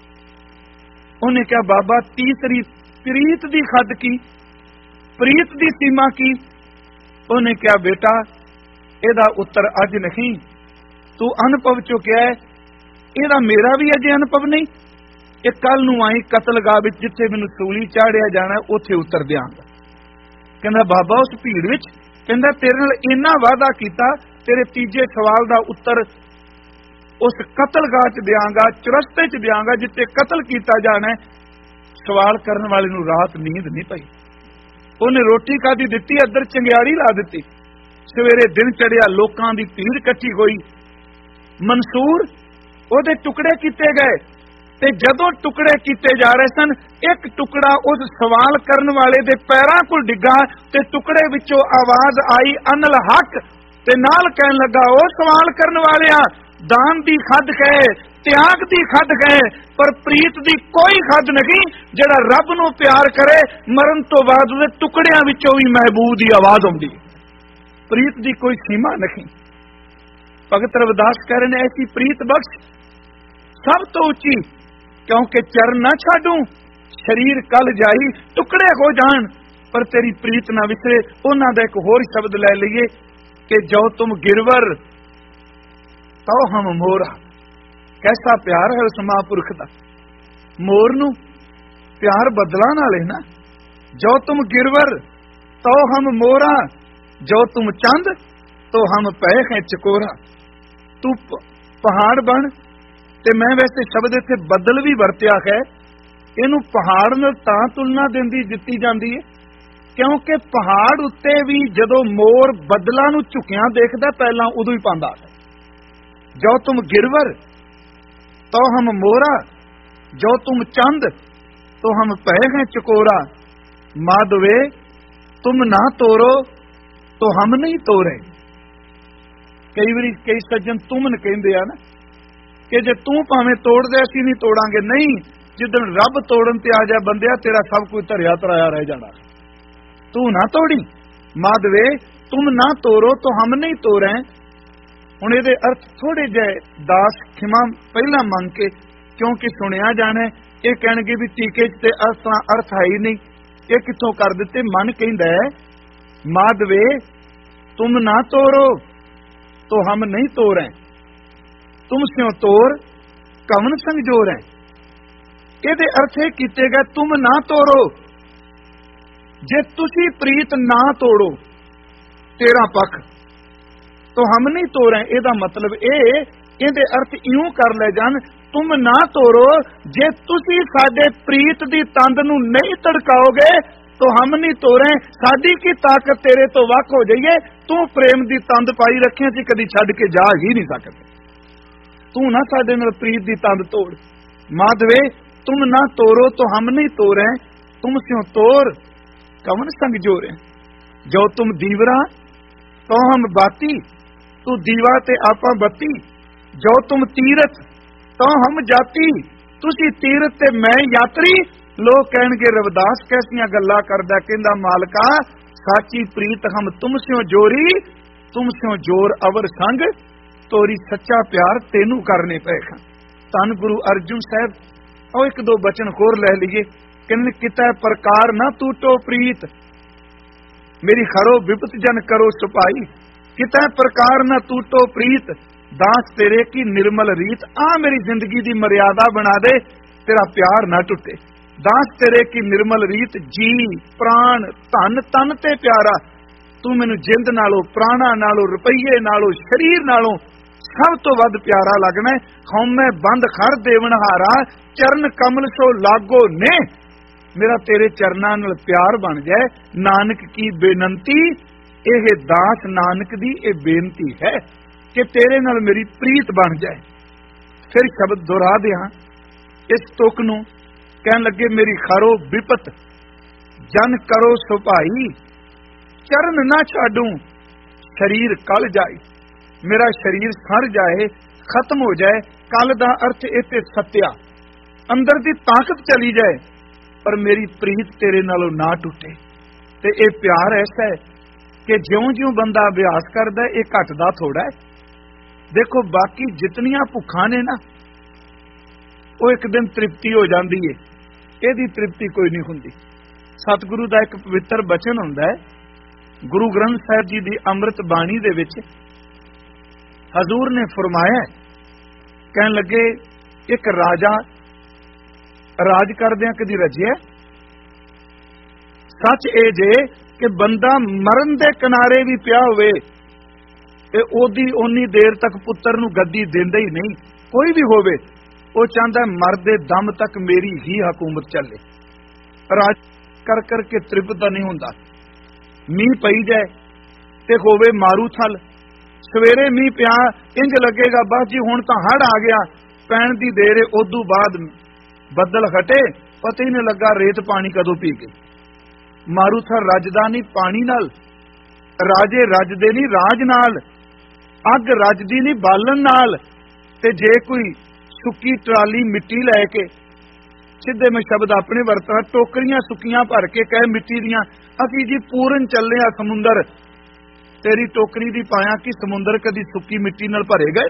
ਉਹਨੇ ਕਿਹਾ, ਬਾਬਾ ਤੀਸਰੀ ਪ੍ਰੀਤ ਦੀ ਹੱਦ ਕੀ, ਪ੍ਰੀਤ ਦੀ ਸੀਮਾ ਕੀ। ਉਹਨੇ ਕਿਹਾ, ਬੇਟਾ ਇਹਦਾ ਉੱਤਰ ਅੱਜ ਨਹੀਂ, ਤੂੰ ਅਨੁਭਵ ਚੁੱਕਿਆ ਹੈ, ਇਹਦਾ ਮੇਰਾ ਵੀ ਅਜੇ ਅਨੁਭਵ ਨਹੀਂ। ਇਹ ਕੱਲ ਨੂੰ ਆਈ ਕਤਲਗਾਹ ਵਿੱਚ, ਜਿੱਥੇ ਮੈਨੂੰ ਸੂਲੀ ਚਾੜਿਆ ਜਾਣਾ, ਉੱਥੇ ਉੱਤਰ ਦਿਆਂਗਾ। ਕਹਿੰਦਾ, ਬਾਬਾ ਉਸ ਭੀੜ ਵਿੱਚ, ਕਹਿੰਦਾ ਤੇਰੇ ਨਾਲ ਇੰਨਾ ਵਾਅਦਾ ਕੀਤਾ, ਤੇਰੇ ਤੀਜੇ ਸਵਾਲ ਦਾ ਉੱਤਰ ਉਸ ਕਤਲਗਾਹ 'ਚ ਦਿਆਂਗਾ, ਚੁਰਸਤੇ 'ਚ ਦਿਆਂਗਾ, ਜਿੱਥੇ ਕਤਲ ਕੀਤਾ ਜਾਣਾ। ਸਵਾਲ ਕਰਨ ਵਾਲੇ ਨੂੰ ਰਾਤ ਨੀਂਦ ਨਹੀਂ ਪਈ। ਉਹਨੇ ਰੋਟੀ ਖਾਧੀ ਦਿੱਤੀ, ਅੰਦਰ ਚੰਗਿਆੜੀ ਲਾ ਦਿੱਤੀ। ਸਵੇਰੇ ਦਿਨ ਚੜਿਆ, ਲੋਕਾਂ ਦੀ ਭੀੜ ਇਕੱਠੀ ਹੋਈ। ਮਨਸੂਰ ਉਹਦੇ ਟੁਕੜੇ ਕੀਤੇ ਗਏ, ਤੇ ਜਦੋਂ ਟੁਕੜੇ ਕੀਤੇ ਜਾ ਰਹੇ ਸਨ, ਇੱਕ ਟੁਕੜਾ ਉਸ ਸਵਾਲ ਕਰਨ ਵਾਲੇ ਦੇ ਪੈਰਾਂ ਕੋਲ ਡਿੱਗਾ ਤੇ ਟੁਕੜੇ ਵਿੱਚੋਂ ਆਵਾਜ਼ ਆਈ, ਅਨਲ ਹੱਕ। ਤੇ ਨਾਲ ਕਹਿਣ ਲੱਗਾ, ਉਹ ਸਵਾਲ ਕਰਨ ਵਾਲਿਆ, ਦਾਨ ਦੀ ਖੱਦ ਕਹੇ, ਤਿਆਗ ਦੀ ਖੱਦ ਕਹੇ, ਪਰ ਪ੍ਰੀਤ ਦੀ ਕੋਈ ਖੱਦ ਨਹੀਂ। ਜਿਹੜਾ ਰੱਬ ਨੂੰ ਪਿਆਰ ਕਰੇ, ਮਰਨ ਤੋਂ ਬਾਅਦ ਉਹਦੇ ਟੁਕੜਿਆਂ ਵਿੱਚੋਂ ਵੀ ਮਹਿਬੂਬ ਦੀ ਆਵਾਜ਼ ਆਉਂਦੀ। ਪ੍ਰੀਤ ਦੀ ਕੋਈ ਸੀਮਾ ਨਹੀਂ। ਭਗਤ ਰਵਿਦਾਸ ਕਹਿ ਰਹੇ ਨੇ, ਐਸੀ ਪ੍ਰੀਤ ਬਖਸ਼ ਸਭ ਤੋਂ ਉੱਚੀ, ਕਿਉਂਕਿ ਚਰਨ ਨਾ ਛਾਡੂ, ਸਰੀਰ ਕਲ ਜਾਈ, ਟੁਕੜੇ ਹੋ ਜਾਣ ਪਰ ਤੇਰੀ ਪ੍ਰੀਤ ਨਾ ਵਿਸਰੇ। ਉਹਨਾਂ ਦਾ ਇੱਕ ਹੋਰ ਸ਼ਬਦ ਲੈ ਲਈਏ ਕਿ ਜੋ ਤੁਮ ਗਿਰਵਰ ਤੋ ਹਮ ਮੋਰਾ। ਕੈਸਾ ਪਿਆਰ ਹੈ ਉਸ ਮਹਾਂਪੁਰਖ ਦਾ। ਮੋਰ ਨੂੰ ਪਿਆਰ ਬਦਲਾਂ ਨਾਲ ਹੈ ਨਾ। ਜੋ ਤੁਮ ਗਿਰਵਰ ਤੋ ਹਮ ਮੋਰਾ, ਜੋ ਤੁਮ ਚੰਦ ਤੋ ਹਮ ਪੈ ਹੈ ਚਕੋਰਾ। ਤੂੰ ਪਹਾੜ ਬਣ। ਤੇ ਮੈਂ ਵੈਸੇ ਸ਼ਬਦ ਇੱਥੇ ਬੱਦਲ ਵੀ ਵਰਤਿਆ ਹੈ। ਇਹਨੂੰ ਪਹਾੜ ਨਾਲ ਤਾਂ ਤੁਲਨਾ ਦਿੱਤੀ ਜਾਂਦੀ ਹੈ ਕਿਉਂਕਿ ਪਹਾੜ ਉੱਤੇ ਵੀ ਜਦੋਂ ਮੋਰ ਬੱਦਲਾਂ ਨੂੰ ਝੁਕਿਆਂ ਦੇਖਦਾ, ਪਹਿਲਾਂ ਉਦੋਂ ਹੀ ਪਾਉਂਦਾ ਹੈ। ਜੋ ਤੁਮ ਗਿਰਵਰ ਤੋ ਹਮ ਮੋਰਾ, ਜੋ ਤੁਮ ਚੰਦ ਤੋ ਹਮ ਪੈ ਹੈ ਚਕੋਰਾ। ਮਾਧਵੇ ਤੁਮ ਨਾ ਤੋਰੋ ਤੋ ਹਮ ਨਹੀਂ ਤੋਰੇ। ਕਈ ਵਾਰੀ ਕਈ ਸੱਜਣ ਤੁਮਨ ਕਹਿੰਦੇ ਆ ਨਾ ਕਿ ਜੇ ਤੂੰ ਭਾਵੇਂ ਤੋੜ ਦੇ ਅਸੀਂ ਨਹੀਂ ਤੋੜਾਂਗੇ। ਨਹੀਂ, ਜਿੱਦਣ ਰੱਬ ਤੋੜਨ ਤੇ ਆ ਜਾ ਬੰਦਿਆ, ਤੇਰਾ ਸਭ ਕੁਝ ਧਰਿਆ ਤਰਾਇਆ ਰਹਿ ਜਾਣਾ। ਤੂੰ ਨਾ ਤੋੜੀ। ਮਾਧਵੇ ਤੁਮ ਨਾ ਤੋਰੋ ਤੋ ਹਮ ਨਹੀਂ ਤੋਰੇ। ਹੁਣ ਇਹਦੇ ਅਰਥ ਥੋੜੇ ਜਿਹੇ ਦਾਸ ਖਿਮਾ ਪਹਿਲਾਂ ਮੰਗ ਕੇ, ਕਿਉਂਕਿ ਸੁਣਿਆ ਜਾਣਾ ਇਹ ਕਹਿਣਗੇ ਵੀ ਟੀਕੇ ਚ ਤੇ ਅਰਥ ਹੈ ਹੀ ਨਹੀਂ, ਇਹ ਕਿੱਥੋਂ ਕਰ ਦਿੱਤੇ। ਮਨ ਕਹਿੰਦਾ ਹੈ, ਮਾਧਵੇ ਤੁਮ ਨਾ ਤੋਰੋ ਤੋ ਹਮ ਨਹੀਂ ਤੋਰੇ, ਤੁਮ ਸਿਓ ਤੋਰ ਕਵਨ ਸੰਗ ਜੋਰ ਹੈ। ਇਹਦੇ ਅਰਥ ਇਹ ਕੀਤੇ ਗਏ, ਤੁਮ ਨਾ ਤੋਰੋ, ਜੇ ਤੁਸੀਂ ਪ੍ਰੀਤ ਨਾ ਤੋੜੋ ਤੇਰਾ ਪੱਖ, ਤੋ ਹਮ ਨਹੀਂ ਤੋਰੇ। ਇਹਦਾ ਮਤਲਬ ਇਹਦੇ ਅਰਥ ਇਉਂ ਕਰ ਲੈ ਜਾਣ, ਤੁਮ ਨਾ ਤੋਰੋ, ਜੇ ਤੁਸੀਂ ਸਾਡੇ ਪ੍ਰੀਤ ਦੀ ਤੰਦ ਨੂੰ ਨਹੀਂ ਤੜਕਾਓਗੇ ਤੋ ਹਮ ਨਹੀਂ ਤੋਰੇ। ਸਾਡੀ ਕੀ ਤਾਕਤ ਤੇਰੇ ਤੋਂ ਵੱਖ ਹੋ ਜਾਈਏ। ਤੂੰ ਪ੍ਰੇਮ ਦੀ ਤੰਦ ਪਾਈ ਰੱਖਿਆ ਸੀ, ਕਦੀ ਛੱਡ ਕੇ ਜਾ ਹੀ ਨਹੀਂ ਸਕਦੇ। ਤੂੰ ਨਾ ਸਾਡੇ ਨਾਲ ਪ੍ਰੀਤ ਦੀ ਤੰਦ ਤੋੜ। ਮਾਧਵੇ ਤੁਮ ਨਾ ਤੋਰੋ ਤੋ ਹਮ ਨਹੀਂ ਤੋਰੇ, ਤੁਮ ਸਿਓ ਤੋਰ ਕਵਨ ਸੰਗ ਜੋਰੇ। ਜੋ ਤੁਮ ਦੀਵਰਾ ਤੋ ਹਮ ਬਾਤੀ, ਤੂੰ ਦੀਵਾ ਤੇ ਆਪਾਂ ਬੱਤੀ। ਜੋ ਤੁਮ ਤੀਰਥ ਤੋ ਹਮ ਜਾਤੀ, ਤੁਸੀਂ ਤੀਰਥ ਤੇ ਮੈਂ ਯਾਤਰੀ। ਲੋਕ ਕਹਿਣਗੇ ਰਵਿਦਾਸ ਕੈਸੀਆਂ ਗੱਲਾਂ ਕਰਦਾ। ਕਹਿੰਦਾ ਮਾਲਕਾ ਸਾਚੀ ਪ੍ਰੀਤ ਹਮ ਤੁਮ ਸਿਓ ਜੋਰੀ, ਤੁਮ ਸਿਓ ਜੋਰ ਅਵਰ ਸੰਗ ਤੋਰੀ। ਸੱਚਾ ਪਿਆਰ ਤੈਨੂੰ ਕਰਨੇ ਪਏਗਾ। ਧੰਨ ਗੁਰੂ ਅਰਜੁਨ ਸਾਹਿਬ। ਉਹ ਇੱਕ ਦੋ ਬਚਨ ਹੋਰ ਲੈ ਲਈਏ। ਕਹਿੰਦੇ ਕਿਤੈ ਪ੍ਰਕਾਰ ਨਾ ਟੂਟੋ ਪ੍ਰੀਤ, ਮੇਰੀ ਖਰੋ ਵਿਪਤ ਜਨ ਕਰੋ ਸੁਪਾਈ। ਕਿਤੈ ਪ੍ਰਕਾਰ ਨਾ ਟੂਟੋ ਪ੍ਰੀਤ, ਦਾਸ ਤੇਰੇ ਕੀ ਨਿਰਮਲ ਰੀਤ। ਆ ਮੇਰੀ ਜ਼ਿੰਦਗੀ ਦੀ ਮਰਿਆਦਾ ਬਣਾ ਦੇ, ਤੇਰਾ ਪਿਆਰ ਨਾ ਟੁੱਟੇ। ਦਾਸ ਤੇਰੇ ਕੀ ਨਿਰਮਲ ਰੀਤ, ਜੀ ਪ੍ਰਾਣ ਧਨ ਤਨ ਤੇ ਪਿਆਰਾ। ਤੂੰ ਮੈਨੂੰ ਜਿੰਦ ਨਾਲੋਂ, ਪ੍ਰਾਣਾ ਨਾਲੋਂ, ਰੁਪਈਏ ਨਾਲੋਂ, ਸਰੀਰ ਨਾਲੋਂ ਸਭ ਤੋਂ ਵੱਧ ਪਿਆਰਾ ਲੱਗਣਾ। ਹਉਮੈ ਬੰਦ ਖਰ ਦੇਵਨਹਾਰਾ, ਚਰਨ ਕਮਲ ਸੋ ਲਾਗੋ ਨੇ। ਮੇਰਾ ਤੇਰੇ ਚਰਨਾਂ ਨਾਲ ਪਿਆਰ ਬਣ ਜਾਏ। ਨਾਨਕ ਕੀ ਬੇਨੰਤੀ, ਇਹ ਦਾਸ ਨਾਨਕ ਦੀ ਇਹ ਬੇਨਤੀ ਹੈ ਕਿ ਤੇਰੇ ਨਾਲ ਮੇਰੀ ਪ੍ਰੀਤ ਬਣ ਜਾਏ। ਫਿਰ ਸ਼ਬਦ ਦੁਹਰਾ ਦਿਆਂ ਇਸ ਤੁਕ ਨੂੰ। ਕਹਿਣ ਲੱਗੇ ਮੇਰੀ ਖਰੋ ਵਿਪਤ ਜਨ ਕਰੋ ਸੁਭਾਈ, ਚਰਨ ਨਾ ਛਾਡੂ ਸਰੀਰ ਕਲ ਜਾਏ। ਮੇਰਾ ਸਰੀਰ ਸੜ ਜਾਏ, ਖਤਮ ਹੋ ਜਾਏ। ਕਲ ਦਾ ਅਰਥ ਇੱਥੇ ਸੱਤਿਆ, ਅੰਦਰ ਦੀ ਤਾਕਤ ਚਲੀ ਜਾਏ, ਪਰ ਮੇਰੀ ਪ੍ਰੀਤ ਤੇਰੇ ਨਾਲੋਂ ਨਾ ਟੁੱਟੇ। ਤੇ ਇਹ ਪਿਆਰ ਐਸਾ ਹੈ ਕਿ ਜਿਉਂ-ਜਿਉਂ ਬੰਦਾ ਅਭਿਆਸ ਕਰਦਾ ਇਹ ਘਟਦਾ ਥੋੜਾ ਹੈ। ਦੇਖੋ ਬਾਕੀ ਜਿਤਨੀਆਂ ਭੁੱਖਾਂ ਨੇ ਨਾ, ਉਹ ਇੱਕ ਦਿਨ ਤ੍ਰਿਪਤੀ ਹੋ ਜਾਂਦੀ ਹੈ। ਇਹਦੀ ਤ੍ਰਿਪਤੀ ਕੋਈ ਨਹੀਂ ਹੁੰਦੀ। ਸਤਿਗੁਰੂ ਦਾ ਇੱਕ ਪਵਿੱਤਰ ਬਚਨ ਹੁੰਦਾ ਹੈ, ਗੁਰੂ ਗ੍ਰੰਥ ਸਾਹਿਬ ਜੀ ਦੀ ਅੰਮ੍ਰਿਤ ਬਾਣੀ ਦੇ ਵਿੱਚ ਹਜ਼ੂਰ ਨੇ ਫਰਮਾਇਆ, ਕਹਿਣ ਲੱਗੇ ਇੱਕ ਰਾਜਾ ਰਾਜ ਕਰਦਿਆਂ ਕਦੀ ਰਜਿਆ। ਸੱਚ ਇਹ ਜੇ ਕਿ ਬੰਦਾ ਮਰਨ ਦੇ ਕਿਨਾਰੇ ਵੀ ਪਿਆ ਹੋਵੇ ਤੇ ਉਹਦੀ ਓਨੀ ਦੇਰ ਤੱਕ ਪੁੱਤਰ ਨੂੰ ਗੱਦੀ ਦਿੰਦਾ ਹੀ ਨਹੀਂ। ਕੋਈ ਵੀ ਹੋਵੇ, ਉਹ ਚਾਹੁੰਦਾ ਮਰਦੇ ਦਮ ਤੱਕ ਮੇਰੀ ਹੀ ਹਕੂਮਤ ਚੱਲੇ। ਰਾਜ ਕਰ ਕਰਕੇ ਤ੍ਰਿਪਤ ਨਹੀਂ ਹੁੰਦਾ। ਮੀਂਹ ਪਈ ਜਾਏ ਤੇ ਹੋਵੇ ਮਾਰੂ ਥਲ, ਸਵੇਰੇ ਮੀਂਹ ਪਿਆ ਇੰਜ ਲੱਗੇਗਾ ਬਸ ਜੀ ਹੁਣ ਤਾਂ ਹੜ ਆ ਗਿਆ, ਪੈਣ ਦੀ ਦੇਰ ਏ। ਉਦੋਂ ਬਾਅਦ ਬੱਦਲ ਹਟੇ, ਪਤਾ ਹੀ ਨਹੀਂ ਲੱਗਾ ਰੇਤ ਪਾਣੀ ਕਦੋਂ ਪੀ ਗਈ। ਮਾਰੂਥਲ ਰੱਜਦਾ ਨਹੀਂ ਪਾਣੀ ਨਾਲ, ਰਾਜੇ ਰੱਜਦੇ ਨਹੀਂ ਰਾਜ ਨਾਲ, ਅੱਗ ਰੱਜਦੀ ਨਹੀਂ ਬਾਲਣ ਨਾਲ। ਤੇ ਜੇ ਕੋਈ ਸੁੱਕੀ ਟਰਾਲੀ ਮਿੱਟੀ ਲੈ ਕੇ, ਸਿੱਧੇ ਮੈਂ ਸ਼ਬਦ ਆਪਣੇ ਵਰਤਾਂ, ਟੋਕਰੀਆਂ ਸੁੱਕੀਆਂ ਭਰ ਕੇ ਕਹੇ ਮਿੱਟੀ ਦੀਆਂ, ਅਸੀਂ ਜੀ ਪੂਰਨ ਚੱਲੇ ਆ ਸਮੁੰਦਰ, ਤੇਰੀ ਟੋਕਰੀ ਦੀ ਪਾਇਆ ਕਿ ਸਮੁੰਦਰ ਕਦੀ ਸੁੱਕੀ ਮਿੱਟੀ ਨਾਲ ਭਰੇ ਗਏ?